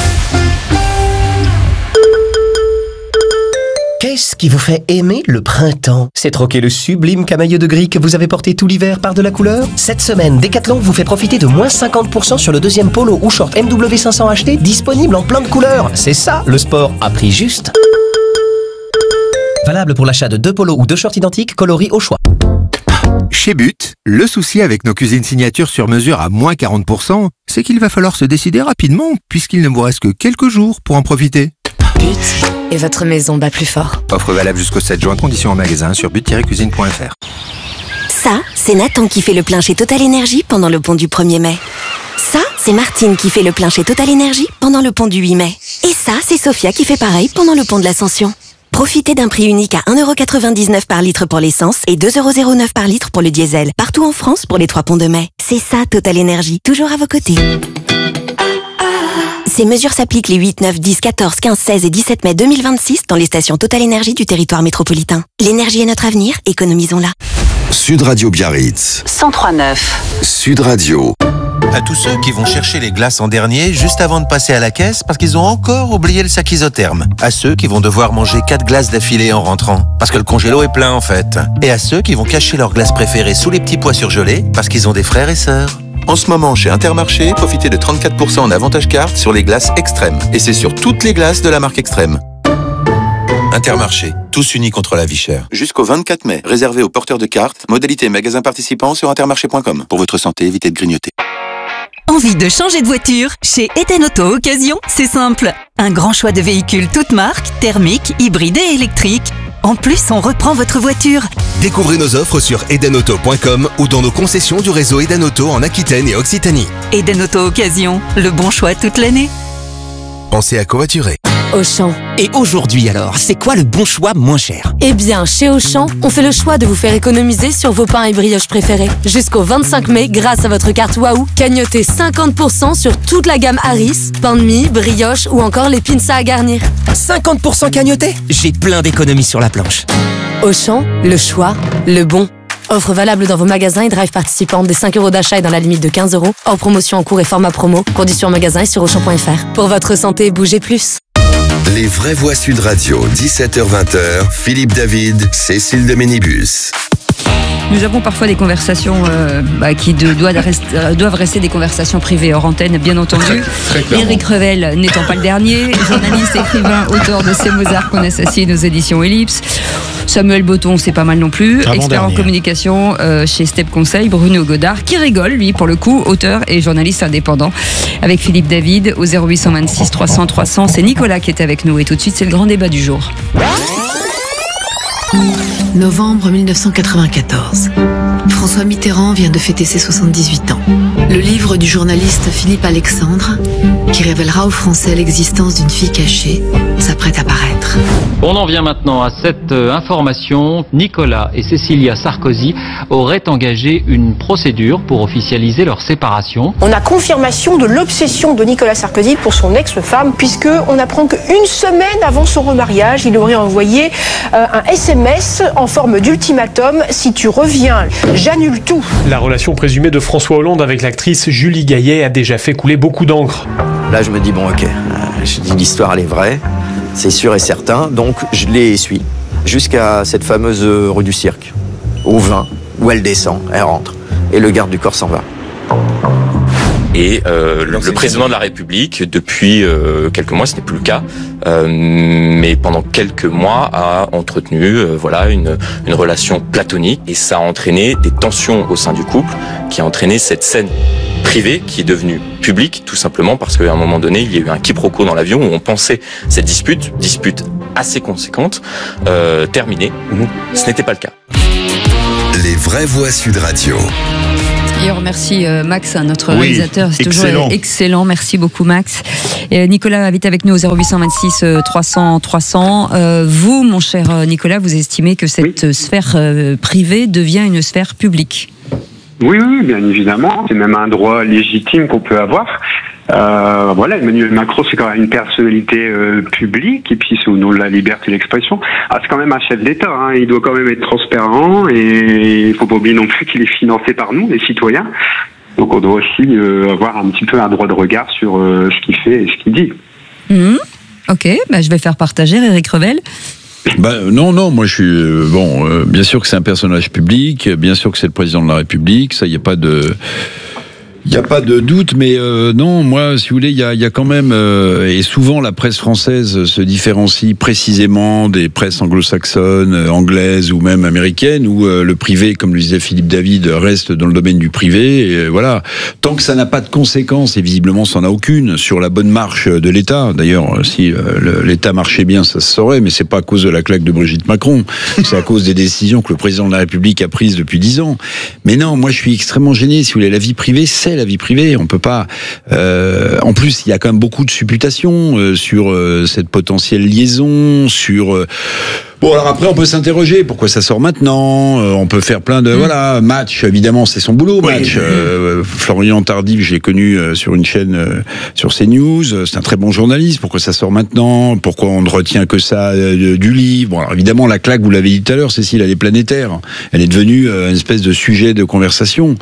Qu'est-ce qui vous fait aimer le printemps? C'est troquer le sublime camailleux de gris que vous avez porté tout l'hiver par de la couleur? Cette semaine, Decathlon vous fait profiter de moins 50% sur le deuxième polo ou short MW500 acheté, disponible en plein de couleurs. C'est ça, le sport à prix juste. Valable pour l'achat de 2 polos ou 2 shorts identiques coloris au choix. Chez But, le souci avec nos cuisines signatures sur mesure à moins 40%, c'est qu'il va falloir se décider rapidement, puisqu'il ne vous reste que quelques jours pour en profiter. But et votre maison bat plus fort. Offre valable jusqu'au 7 juin, conditions en magasin sur but-cuisine.fr. Ça, c'est Nathan qui fait le plein chez Total Énergie pendant le pont du 1er mai. Ça, c'est Martine qui fait le plein chez Total Énergie pendant le pont du 8 mai. Et ça, c'est Sophia qui fait pareil pendant le pont de l'Ascension. Profitez d'un prix unique à 1,99€ par litre pour l'essence et 2,09€ par litre pour le diesel. Partout en France pour les 3 ponts de mai. C'est ça, Total Énergie. Toujours à vos côtés. Ces mesures s'appliquent les 8, 9, 10, 14, 15, 16 et 17 mai 2026 dans les stations Total Énergie du territoire métropolitain. L'énergie est notre avenir, économisons-la. Sud Radio Biarritz. 103.9. Sud Radio. À tous ceux qui vont chercher les glaces en dernier juste avant de passer à la caisse parce qu'ils ont encore oublié le sac isotherme. À ceux qui vont devoir manger 4 glaces d'affilée en rentrant parce que le congélo est plein en fait. Et à ceux qui vont cacher leurs glaces préférées sous les petits pois surgelés parce qu'ils ont des frères et sœurs. En ce moment, chez Intermarché, profitez de 34% en avantage carte sur les glaces Extrême. Et c'est sur toutes les glaces de la marque Extrême. Intermarché, tous unis contre la vie chère. Jusqu'au 24 mai, réservé aux porteurs de cartes, modalité magasin participant sur intermarché.com. Pour votre santé, évitez de grignoter. Envie de changer de voiture? Chez Eden Auto Occasion, c'est simple. Un grand choix de véhicules toutes marques, thermiques, hybrides et électriques. En plus, on reprend votre voiture. Découvrez nos offres sur edenauto.com ou dans nos concessions du réseau Eden Auto en Aquitaine et Occitanie. Eden Auto Occasion, le bon choix toute l'année. Pensez à covoiturer. Auchan. Et aujourd'hui alors, c'est quoi le bon choix moins cher? Eh bien, chez Auchan, on fait le choix de vous faire économiser sur vos pains et brioches préférés. Jusqu'au 25 mai, grâce à votre carte Waouh, cagnotez 50% sur toute la gamme Harris, pain de mie, brioche ou encore les pinces à garnir. 50% cagnoté? J'ai plein d'économies sur la planche. Auchan, le choix, le bon. Offre valable dans vos magasins et drive participants des 5€ d'achat et dans la limite de 15€. Hors promotion en cours et format promo. Conditions en magasin et sur Auchan.fr. Pour votre santé, bougez plus. Les vraies voix Sud Radio, 17h-20h, Philippe David, Cécile de Ménibus. Nous avons parfois des conversations qui doivent rester des conversations privées hors antenne, bien entendu. Éric Revel n'étant pas le dernier, journaliste, écrivain, auteur de C'est Mozart qu'on assassine aux éditions Ellipse. Samuel Botton, c'est pas mal non plus. Expert en Avant-dernier. communication chez Step Conseil. Bruno Godard, qui rigole, lui, pour le coup, auteur et journaliste indépendant. Avec Philippe David au 0826 300 300. C'est Nicolas qui est avec nous. Et tout de suite, c'est le grand débat du jour. Novembre 1994. François Mitterrand vient de fêter ses 78 ans. Le livre du journaliste Philippe Alexandre, qui révélera aux Français l'existence d'une fille cachée, s'apprête à paraître. On en vient maintenant à cette information. Nicolas et Cécilia Sarkozy auraient engagé une procédure pour officialiser leur séparation. On a confirmation de l'obsession de Nicolas Sarkozy pour son ex-femme, puisqu'on apprend qu'une semaine avant son remariage, il aurait envoyé un SMS en forme d'ultimatum. Si tu reviens, j'annule tout. La relation présumée de François Hollande avec l'actrice Julie Gaillet a déjà fait couler beaucoup d'encre. Là, je me dis, bon, ok, je dis l'histoire, elle est vraie, c'est sûr et certain, donc je les suis jusqu'à cette fameuse rue du Cirque, au 20, où elle descend, elle rentre, et le garde du corps s'en va. Et le président de la République, depuis quelques mois, ce n'est plus le cas, mais pendant quelques mois a entretenu une relation platonique, et ça a entraîné des tensions au sein du couple, qui a entraîné cette scène privée qui est devenue publique, tout simplement parce qu'à un moment donné, il y a eu un quiproquo dans l'avion où on pensait cette dispute assez conséquente, terminée. Ce n'était pas le cas. Les vraies voix Sud Radio. Et on remercie Max, notre réalisateur. C'est toujours excellent. Merci beaucoup, Max. Et Nicolas habite avec nous au 0826 300 300. Vous, mon cher Nicolas, vous estimez que cette sphère privée devient une sphère publique? Oui, bien évidemment. C'est même un droit légitime qu'on peut avoir. Emmanuel Macron, c'est quand même une personnalité publique, et puis c'est au nom de la liberté d'expression. C'est quand même un chef d'État, hein. Il doit quand même être transparent, et il faut pas oublier non plus qu'il est financé par nous, les citoyens. Donc on doit aussi avoir un petit peu un droit de regard sur ce qu'il fait et ce qu'il dit. Ok, je vais faire partager Éric Revel. Non, moi je suis bien sûr que c'est un personnage public, bien sûr que c'est le président de la République, ça, il n'y a pas de doute, mais non, moi, si vous voulez, il y a quand même, et souvent la presse française se différencie précisément des presses anglo-saxonnes, anglaises ou même américaines, où le privé, comme le disait Philippe David, reste dans le domaine du privé, et voilà. Tant que ça n'a pas de conséquences, et visiblement ça n'en a aucune, sur la bonne marche de l'État. D'ailleurs, si l'État marchait bien, ça se saurait, mais c'est pas à cause de la claque de Brigitte Macron, c'est à cause des décisions que le président de la République a prises depuis 10 ans. Mais non, moi je suis extrêmement gêné, si vous voulez, la vie privée, c'est la vie privée, on peut pas. En plus, il y a quand même beaucoup de supputations sur cette potentielle liaison, sur. Bon, alors après, on peut s'interroger pourquoi ça sort maintenant. On peut faire plein de Match. Évidemment, c'est son boulot. Match. Florian Tardif, je l'ai connu sur une chaîne sur CNews. C'est un très bon journaliste. Pourquoi ça sort maintenant? Pourquoi on ne retient que ça du livre? Bon, alors évidemment, la claque, vous l'avez dit tout à l'heure, Cécile, elle est planétaire. Elle est devenue une espèce de sujet de conversation.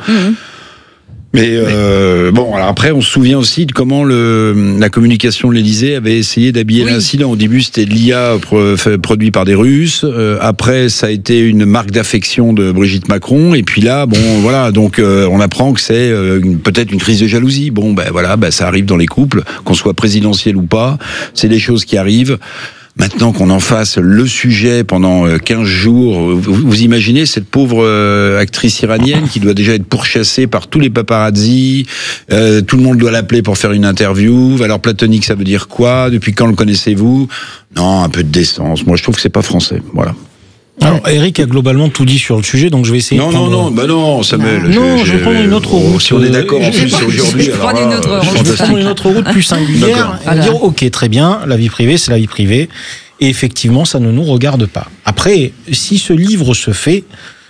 Mais alors après, on se souvient aussi de comment la communication de l'Élysée avait essayé d'habiller l'incident. Au début, c'était de l'IA produit par des Russes. Après, ça a été une marque d'affection de Brigitte Macron. Et puis là, donc on apprend que c'est peut-être une crise de jalousie. Ça arrive dans les couples, qu'on soit présidentiel ou pas. C'est des choses qui arrivent. Maintenant qu'on en fasse le sujet pendant 15 jours, vous imaginez cette pauvre actrice iranienne qui doit déjà être pourchassée par tous les paparazzis, tout le monde doit l'appeler pour faire une interview. Valeur platonique, ça veut dire quoi? Depuis quand le connaissez-vous? Non, un peu de décence. Moi, je trouve que c'est pas français. Voilà. Alors, Eric a globalement tout dit sur le sujet, donc je vais essayer de prendre... Non, Samuel. Je vais prendre une autre route. Si on est d'accord en plus aujourd'hui, je vais prendre une autre route plus singulière et dire, ok, très bien, la vie privée, c'est la vie privée. Et effectivement, ça ne nous regarde pas. Après, si ce livre se fait,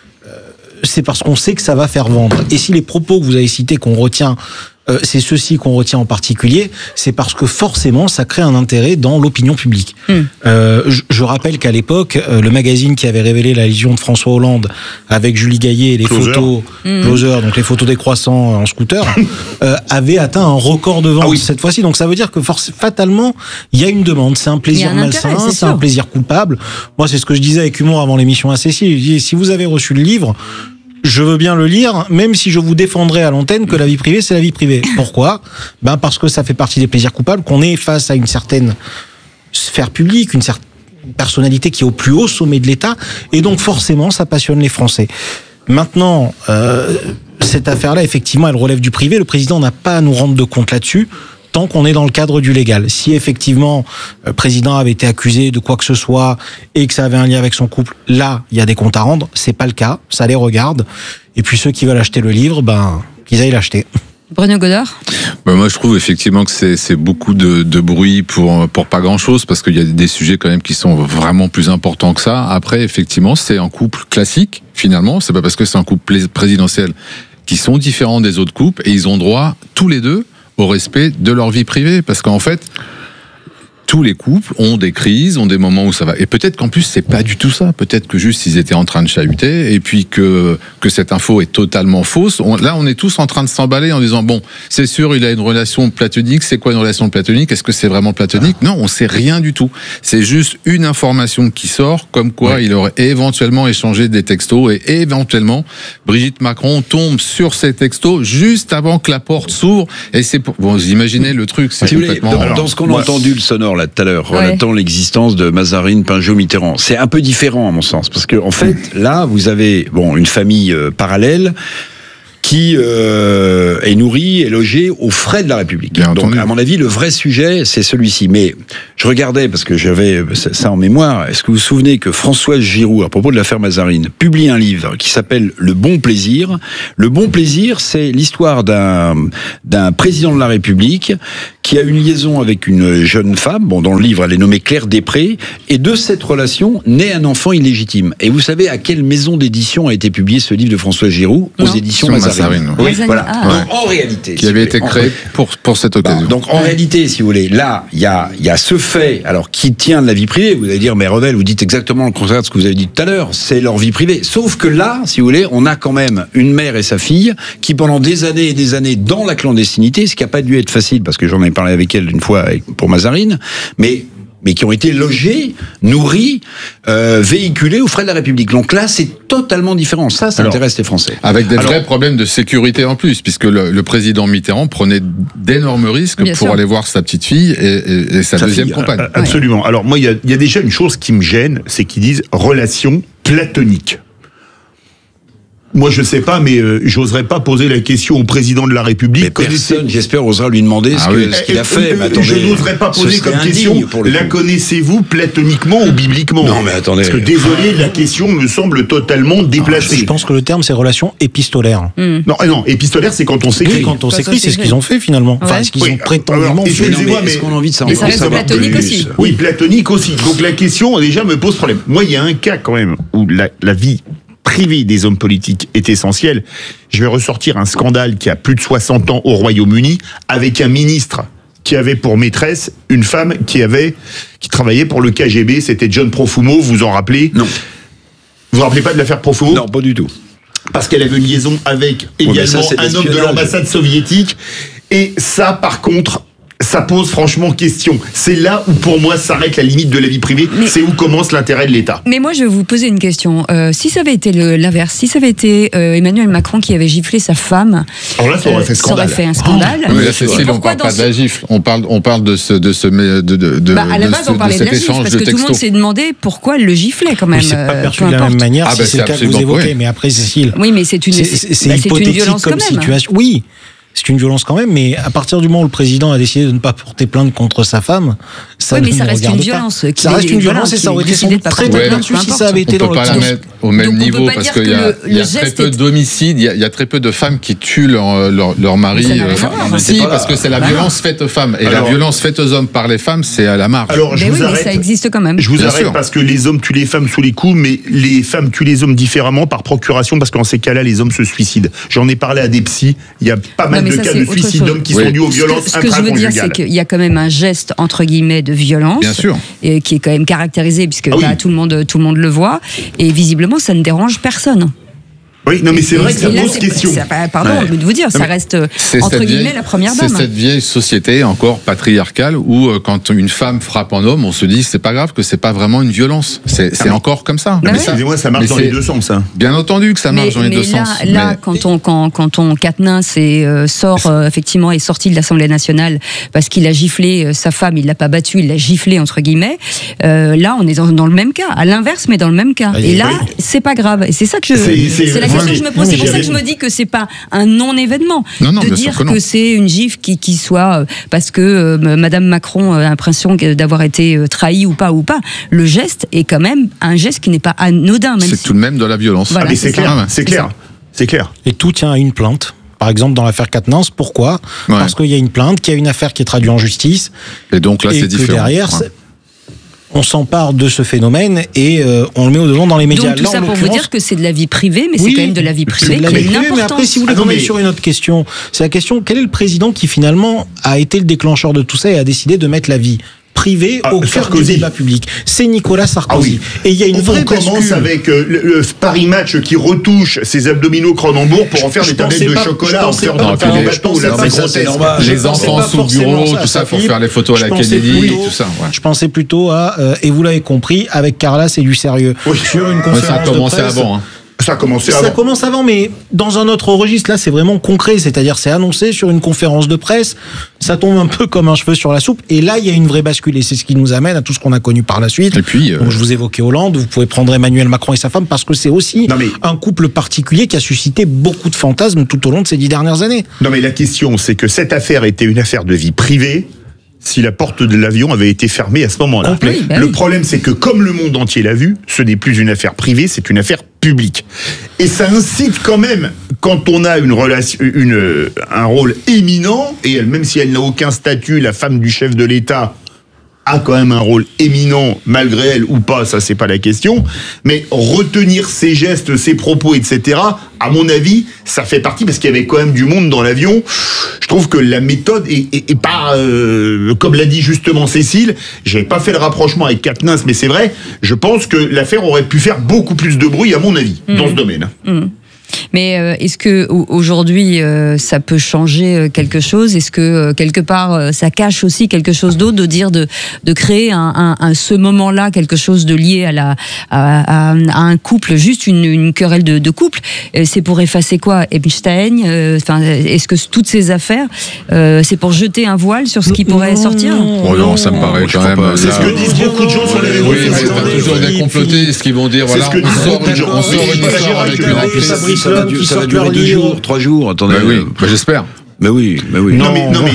c'est parce qu'on sait que ça va faire vendre. Et si les propos que vous avez cités qu'on retient, c'est ceux-ci qu'on retient en particulier, c'est parce que forcément ça crée un intérêt dans l'opinion publique. Je rappelle qu'à l'époque, le magazine qui avait révélé la légion de François Hollande avec Julie Gaillet et les photos Closer, donc les photos des croissants en scooter, avait atteint un record de vente cette fois-ci. Donc ça veut dire que fatalement, il y a une demande. C'est un plaisir malsain, c'est un plaisir coupable. Moi, c'est ce que je disais avec humour avant l'émission à Cécile. Je dis, si vous avez reçu le livre, je veux bien le lire, même si je vous défendrai à l'antenne que la vie privée, c'est la vie privée. Pourquoi? Parce que ça fait partie des plaisirs coupables, qu'on est face à une certaine sphère publique, personnalité qui est au plus haut sommet de l'État, et donc forcément, ça passionne les Français. Maintenant, cette affaire-là, effectivement, elle relève du privé. Le président n'a pas à nous rendre de compte là-dessus, tant qu'on est dans le cadre du légal. Si effectivement, le président avait été accusé de quoi que ce soit et que ça avait un lien avec son couple, là, il y a des comptes à rendre. C'est pas le cas, ça les regarde. Et puis ceux qui veulent acheter le livre, qu'ils aillent l'acheter. Bruno Godard ? Moi, je trouve effectivement que c'est beaucoup de bruit pour pas grand-chose, parce qu'il y a des sujets quand même qui sont vraiment plus importants que ça. Après, effectivement, c'est un couple classique, finalement. C'est pas parce que c'est un couple présidentiel qui sont différents des autres couples, et ils ont droit, tous les deux, au respect de leur vie privée, parce qu'en fait, tous les couples ont des crises, ont des moments où ça va. Et peut-être qu'en plus, c'est pas du tout ça. Peut-être que juste ils étaient en train de chahuter, et puis que cette info est totalement fausse. Là, on est tous en train de s'emballer en disant, bon, c'est sûr, il a une relation platonique. C'est quoi une relation platonique? Est-ce que c'est vraiment platonique? Non, on sait rien du tout. C'est juste une information qui sort, comme quoi il aurait éventuellement échangé des textos, et éventuellement, Brigitte Macron tombe sur ces textos juste avant que la porte s'ouvre. Et c'est pour... Bon, vous imaginez le truc, c'est complètement... Dans ce qu'on a entendu, le sonore, là, tout à l'heure, relatant l'existence de Mazarine, Pinjot, Mitterrand. C'est un peu différent, à mon sens, parce que, en fait, là, vous avez, une famille parallèle qui est nourrie et logée aux frais de la République. Bien Donc, à mon avis, le vrai sujet, c'est celui-ci. Mais je regardais, parce que j'avais ça en mémoire, est-ce que vous vous souvenez que Françoise Giroud, à propos de l'affaire Mazarine, publie un livre qui s'appelle Le Bon Plaisir. Le Bon Plaisir, c'est l'histoire d'un président de la République qui a une liaison avec une jeune femme, dans le livre, elle est nommée Claire Després, et de cette relation naît un enfant illégitime. Et vous savez à quelle maison d'édition a été publié ce livre de Françoise Giroud? Aux éditions Mazarine. Oui, voilà. Donc, en réalité, qui avait été créé pour cette occasion. Donc en réalité, si vous voulez, là, il y a ce fait, alors qui tient de la vie privée. Vous allez dire, mais Revel, vous dites exactement le contraire de ce que vous avez dit tout à l'heure. C'est leur vie privée. Sauf que là, si vous voulez, on a quand même une mère et sa fille qui, pendant des années et des années, dans la clandestinité, ce qui n'a pas dû être facile, parce que j'en ai parlé avec elle une fois pour Mazarine, mais qui ont été logés, nourris, véhiculés aux frais de la République. Donc là, c'est totalement différent. Ça intéresse les Français. Avec des vrais problèmes de sécurité en plus, puisque le président Mitterrand prenait d'énormes risques pour aller voir sa petite fille et sa deuxième compagne. Absolument. Alors moi, il y a déjà une chose qui me gêne, c'est qu'ils disent relation platonique. Moi, je sais pas, mais j'oserais pas poser la question au président de la République. Mais personne, j'espère, osera lui demander ce qu'il a fait. Mais attendez, je n'oserais pas poser comme question, la connaissez-vous platoniquement ou bibliquement? Non, mais attendez. Parce que désolé, la question me semble totalement déplacée. Je pense que le terme, c'est relation épistolaire. Non, épistolaire, c'est quand on s'écrit. Oui, quand on s'écrit, c'est ce qu'ils ont fait finalement. Enfin, ce qu'ils ont prétendument fait. Excusez-moi, mais est-ce qu'on a envie de savoir? Mais ça reste platonique aussi. Oui, platonique aussi. Donc la question, déjà, me pose problème. Moi, il y a un cas quand même où la vie privée des hommes politiques est essentielle. Je vais ressortir un scandale qui a plus de 60 ans au Royaume-Uni avec un ministre qui avait pour maîtresse une femme qui travaillait pour le KGB. C'était John Profumo, vous vous en rappelez? Non. Vous vous rappelez pas de l'affaire Profumo? Non, pas du tout. Parce qu'elle avait une liaison avec également un homme de l'ambassade soviétique. Et ça, par contre, ça pose franchement question. C'est là où, pour moi, s'arrête la limite de la vie privée. C'est où commence l'intérêt de l'État. Mais moi, je vais vous poser une question. Si ça avait été l'inverse, si ça avait été Emmanuel Macron qui avait giflé sa femme, alors là, ça aurait fait scandale. Ça aurait fait un scandale. Oui, là, Cécile, on parle pas de la gifle. On parle de à la base, on parlait de la gifle, parce que tout le monde s'est demandé pourquoi elle le giflait quand même. C'est pas perçu de la même manière. C'est le cas que vous évoquez. Mais après, Cécile. Oui, mais c'est une violence quand même. Situation. Oui. C'est une violence quand même, mais à partir du moment où le président a décidé de ne pas porter plainte contre sa femme, ça mais ça reste une violence. Ça reste une violence et ça aurait été sans doute très dessus si ça avait été dans l'autre sens. On peut pas la mettre au même niveau parce qu'il y a très peu d'homicides, il y a très peu de femmes qui tuent leur mari. Si, parce que c'est la violence faite aux femmes. Et la violence faite aux hommes par les femmes, c'est à la marge. Alors, mais ça existe quand même. Je vous arrête parce que les hommes tuent les femmes sous les coups, mais les femmes tuent les hommes différemment par procuration parce qu'en ces cas-là, les hommes se suicident. J'en ai parlé à des psys, il y a pas mal de cas de suicide d'hommes qui sont dus aux violences intraconjugales. Ce que je veux dire, c'est qu'il y a quand même un geste, entre guillemets, de violence. Bien sûr. Et qui est quand même caractérisé, puisque tout le monde le voit. Et visiblement, ça ne dérange personne. Oui, non, mais c'est vrai que ça pose question. Pardon de vous dire, ça reste entre guillemets la première dame. C'est cette vieille société encore patriarcale où quand une femme frappe un homme, on se dit c'est pas grave, que c'est pas vraiment une violence. C'est encore comme ça. Mais excusez-moi, ça marche dans les deux sens. Hein. Bien entendu que ça marche dans les deux sens. Là, quand on Quatennens effectivement est sorti de l'Assemblée nationale parce qu'il a giflé sa femme, il l'a pas battu, il l'a giflé entre guillemets. Là, on est dans le même cas, à l'inverse, mais dans le même cas. Et là, c'est pas grave. Et c'est ça que c'est la question que je me pose. C'est pour ça que je me dis que c'est pas un non-événement de dire que c'est une gifle qui soit parce que Madame Macron a l'impression d'avoir été trahie ou pas. Le geste est quand même un geste qui n'est pas anodin. C'est tout de même de la violence. Voilà, mais c'est clair. Et tout tient à une plainte. Par exemple, dans l'affaire Quatennens, pourquoi ? Parce qu'il y a une plainte, qu'il y a une affaire qui est traduite en justice. Et donc là, c'est différent. Derrière, on s'empare de ce phénomène et on le met au-devant dans les médias. Donc tout ça pour vous dire que c'est de la vie privée, mais c'est quand même de la vie privée qui a une importance. Mais après, si vous voulez qu'on aille sur une autre question, c'est la question, quel est le président qui finalement a été le déclencheur de tout ça et a décidé de mettre la vie privée au cœur du débat public? C'est Nicolas Sarkozy. Et il y a une vraie bascule. On commence avec le Paris Match qui retouche ses abdominaux Cronenbourg pour en faire des tablettes de chocolat en cœur d'un bateau. Les enfants sous le bureau, tout ça, pour faire les photos à la Kennedy, tout ça. Je pensais plutôt à, et vous l'avez compris, avec Carla, c'est du sérieux. Sur une conférence ça a commencé avant. Ça commence avant, mais dans un autre registre, là, c'est vraiment concret. C'est-à-dire, c'est annoncé sur une conférence de presse. Ça tombe un peu comme un cheveu sur la soupe. Et là, il y a une vraie bascule. Et c'est ce qui nous amène à tout ce qu'on a connu par la suite. Et puis, donc, je vous évoquais Hollande. Vous pouvez prendre Emmanuel Macron et sa femme parce que c'est aussi un couple particulier qui a suscité beaucoup de fantasmes tout au long de ces 10 dernières années. Non, mais la question, c'est que cette affaire était une affaire de vie privée. Si la porte de l'avion avait été fermée à ce moment-là. Le problème, c'est que comme le monde entier l'a vu, ce n'est plus une affaire privée, c'est une affaire publique. Et ça incite quand même, quand on a un rôle éminent, et même si elle n'a aucun statut, la femme du chef de l'État a quand même un rôle éminent, malgré elle ou pas, ça c'est pas la question, mais retenir ses gestes, ses propos, etc., à mon avis, ça fait partie, parce qu'il y avait quand même du monde dans l'avion. Je trouve que la méthode est pas, comme l'a dit justement Cécile, j'avais pas fait le rapprochement avec Quatennens, mais c'est vrai, je pense que l'affaire aurait pu faire beaucoup plus de bruit, à mon avis, dans ce domaine. Mais est-ce que aujourd'hui ça peut changer quelque chose? Est-ce que quelque part ça cache aussi quelque chose d'autre, de dire de créer ce moment-là quelque chose de lié à un couple, juste une querelle de couple? C'est pour effacer quoi, Epstein? Est-ce que toutes ces affaires c'est pour jeter un voile sur ce qui pourrait sortir? Oh non, ça me paraît quand même. C'est ce que disent beaucoup de gens sur les réseaux. Oui, mais t'as toujours des complotés, ce qu'ils vont dire. Voilà, on sort une histoire avec une accusation. Ça va durer 2 jours, 3 jours, attendez. J'espère. Mais oui. Non,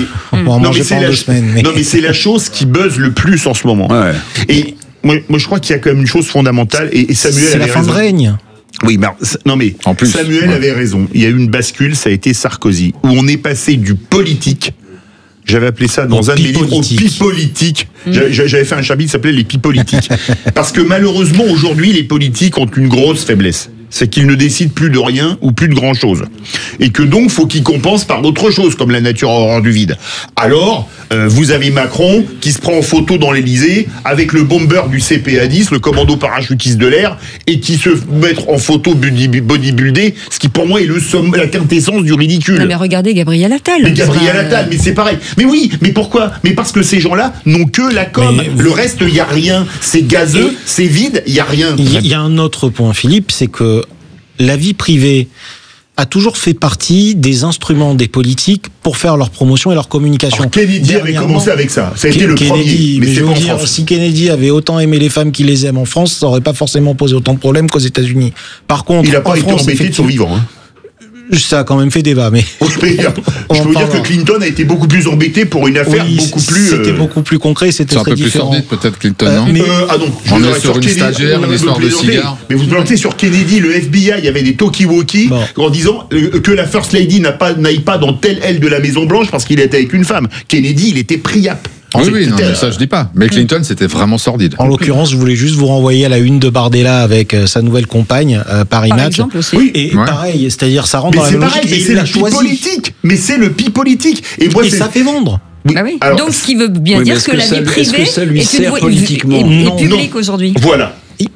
mais c'est la chose qui buzz le plus en ce moment. Ouais. Et moi, je crois qu'il y a quand même une chose fondamentale, et Samuel avait raison. C'est la fin de règne. Oui, mais en plus, Samuel avait raison. Il y a eu une bascule, ça a été Sarkozy, où on est passé du politique. J'avais appelé ça dans un de mes livres au pipolitique. J'avais fait un chapitre qui s'appelait les pipolitiques. Parce que malheureusement, aujourd'hui, les politiques ont une grosse faiblesse. C'est qu'ils ne décident plus de rien ou plus de grand chose. Et que donc, faut qu'ils compensent par d'autres choses, comme la nature a horreur du vide. Alors, vous avez Macron qui se prend en photo dans l'Elysée avec le bomber du CPA-10, le commando parachutiste de l'air, et qui se met en photo bodybuildé, ce qui pour moi est la quintessence du ridicule. Non, mais regardez Gabriel Attal. Mais c'est pareil. Mais oui, mais pourquoi? Mais parce que ces gens-là n'ont que la com. Le reste, il n'y a rien. C'est gazeux, c'est vide, il n'y a rien. Il y a un autre point, Philippe, c'est que la vie privée a toujours fait partie des instruments des politiques pour faire leur promotion et leur communication. Alors, Kennedy avait commencé avec ça. Ça a été le premier. Mais je veux dire, si Kennedy avait autant aimé les femmes qu'il les aime en France, ça n'aurait pas forcément posé autant de problèmes qu'aux États-Unis. Par contre, il n'a pas été embêté de son vivant. Ça a quand même fait débat, mais... Je peux dire que Clinton a été beaucoup plus embêté pour une affaire beaucoup plus... C'était beaucoup plus concret, c'était très différent. C'est un peu plus sordide, peut-être, Clinton, non On est sur une stagiaire, une histoire de cigare. Mais vous plantez sur Kennedy, le FBI, il y avait des talkie-walkie en disant que la First Lady n'aille pas dans telle aile de la Maison Blanche parce qu'il était avec une femme. Kennedy, il était priap. Oui, non, mais ça je dis pas. Mais Clinton, c'était vraiment sordide. En l'occurrence, je voulais juste vous renvoyer à la une de Bardella avec sa nouvelle compagne, Paris Match. Exemple aussi. Oui, et pareil, c'est-à-dire ça rentre dans la même logique. Mais c'est le pi politique. Mais c'est le pi politique. Et ça fait vendre. Oui. Alors, donc, ce qui veut bien dire que la vie privée est publique aujourd'hui. Voilà.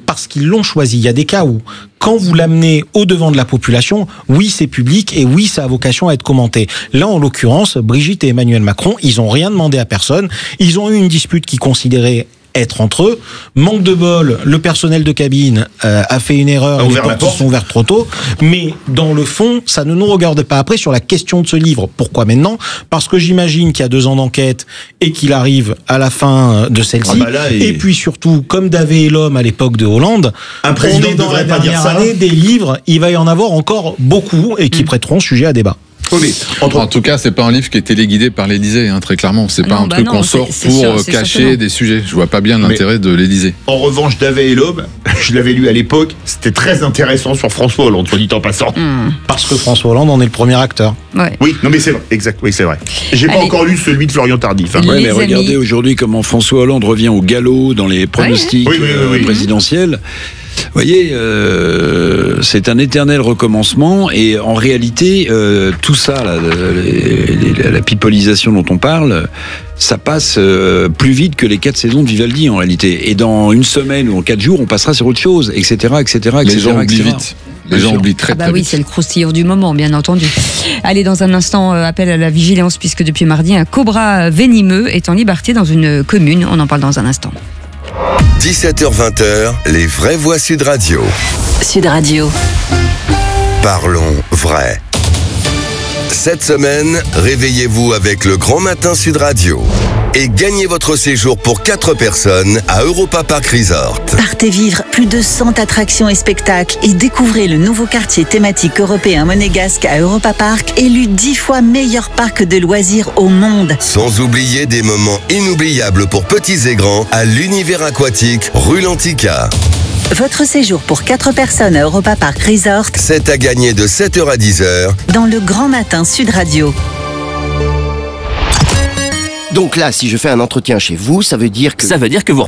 parce qu'ils l'ont choisi. Il y a des cas où, quand vous l'amenez au devant de la population, oui, c'est public et oui, ça a vocation à être commenté. Là, en l'occurrence, Brigitte et Emmanuel Macron, ils ont rien demandé à personne. Ils ont eu une dispute qu'ils considéraient être entre eux. Manque de bol, le personnel de cabine a fait une erreur, les portes se sont ouvertes trop tôt, mais dans le fond, ça ne nous regarde pas. Après, sur la question de ce livre, pourquoi maintenant ? Parce que j'imagine qu'il y a 2 ans d'enquête et qu'il arrive à la fin de celle-ci. Et puis surtout, comme Davé et l'homme à l'époque de Hollande, un président on est dans la devrait pas dire dernière ça. année des livres, il va y en avoir encore beaucoup et qui prêteront sujet à débat. En tout cas, c'est pas un livre qui est téléguidé par l'Élysée, hein, très clairement. C'est pas un truc qu'on sort pour cacher des sujets. Je vois pas bien l'intérêt de l'Élysée. En revanche, Davé et l'Aube, je l'avais lu à l'époque, c'était très intéressant sur François Hollande, soit dit en passant. Parce que François Hollande en est le premier acteur. Ouais. Oui, non mais c'est vrai, exact, oui c'est vrai. J'ai pas encore lu celui de Florian Tardif. Hein. Ouais, mais regardez aujourd'hui comment François Hollande revient au galop dans les pronostics présidentiels. Vous voyez, c'est un éternel recommencement et en réalité, tout ça, là, la pipolisation dont on parle, ça passe plus vite que les 4 saisons de Vivaldi en réalité. Et dans une semaine ou en 4 jours, on passera sur autre chose, etc., etc., Les gens oublient vite. Les gens oublient très vite. Oui, c'est le croustillant du moment, bien entendu. Allez, dans un instant, appel à la vigilance, puisque depuis mardi, un cobra venimeux est en liberté dans une commune. On en parle dans un instant. 17h-20h, les vraies voix Sud Radio. Sud Radio. Parlons vrai. Cette semaine, réveillez-vous avec le Grand Matin Sud Radio et gagnez votre séjour pour 4 personnes à Europa Park Resort. Partez vivre plus de 100 attractions et spectacles et découvrez le nouveau quartier thématique européen monégasque à Europa Park, élu 10 fois meilleur parc de loisirs au monde. Sans oublier des moments inoubliables pour petits et grands à l'univers aquatique rue Lantica. Votre séjour pour 4 personnes à Europa Park Resort, c'est à gagner de 7h à 10h dans le Grand Matin Sud Radio. Donc là, si je fais un entretien chez vous, ça veut dire que... Ça veut dire que vous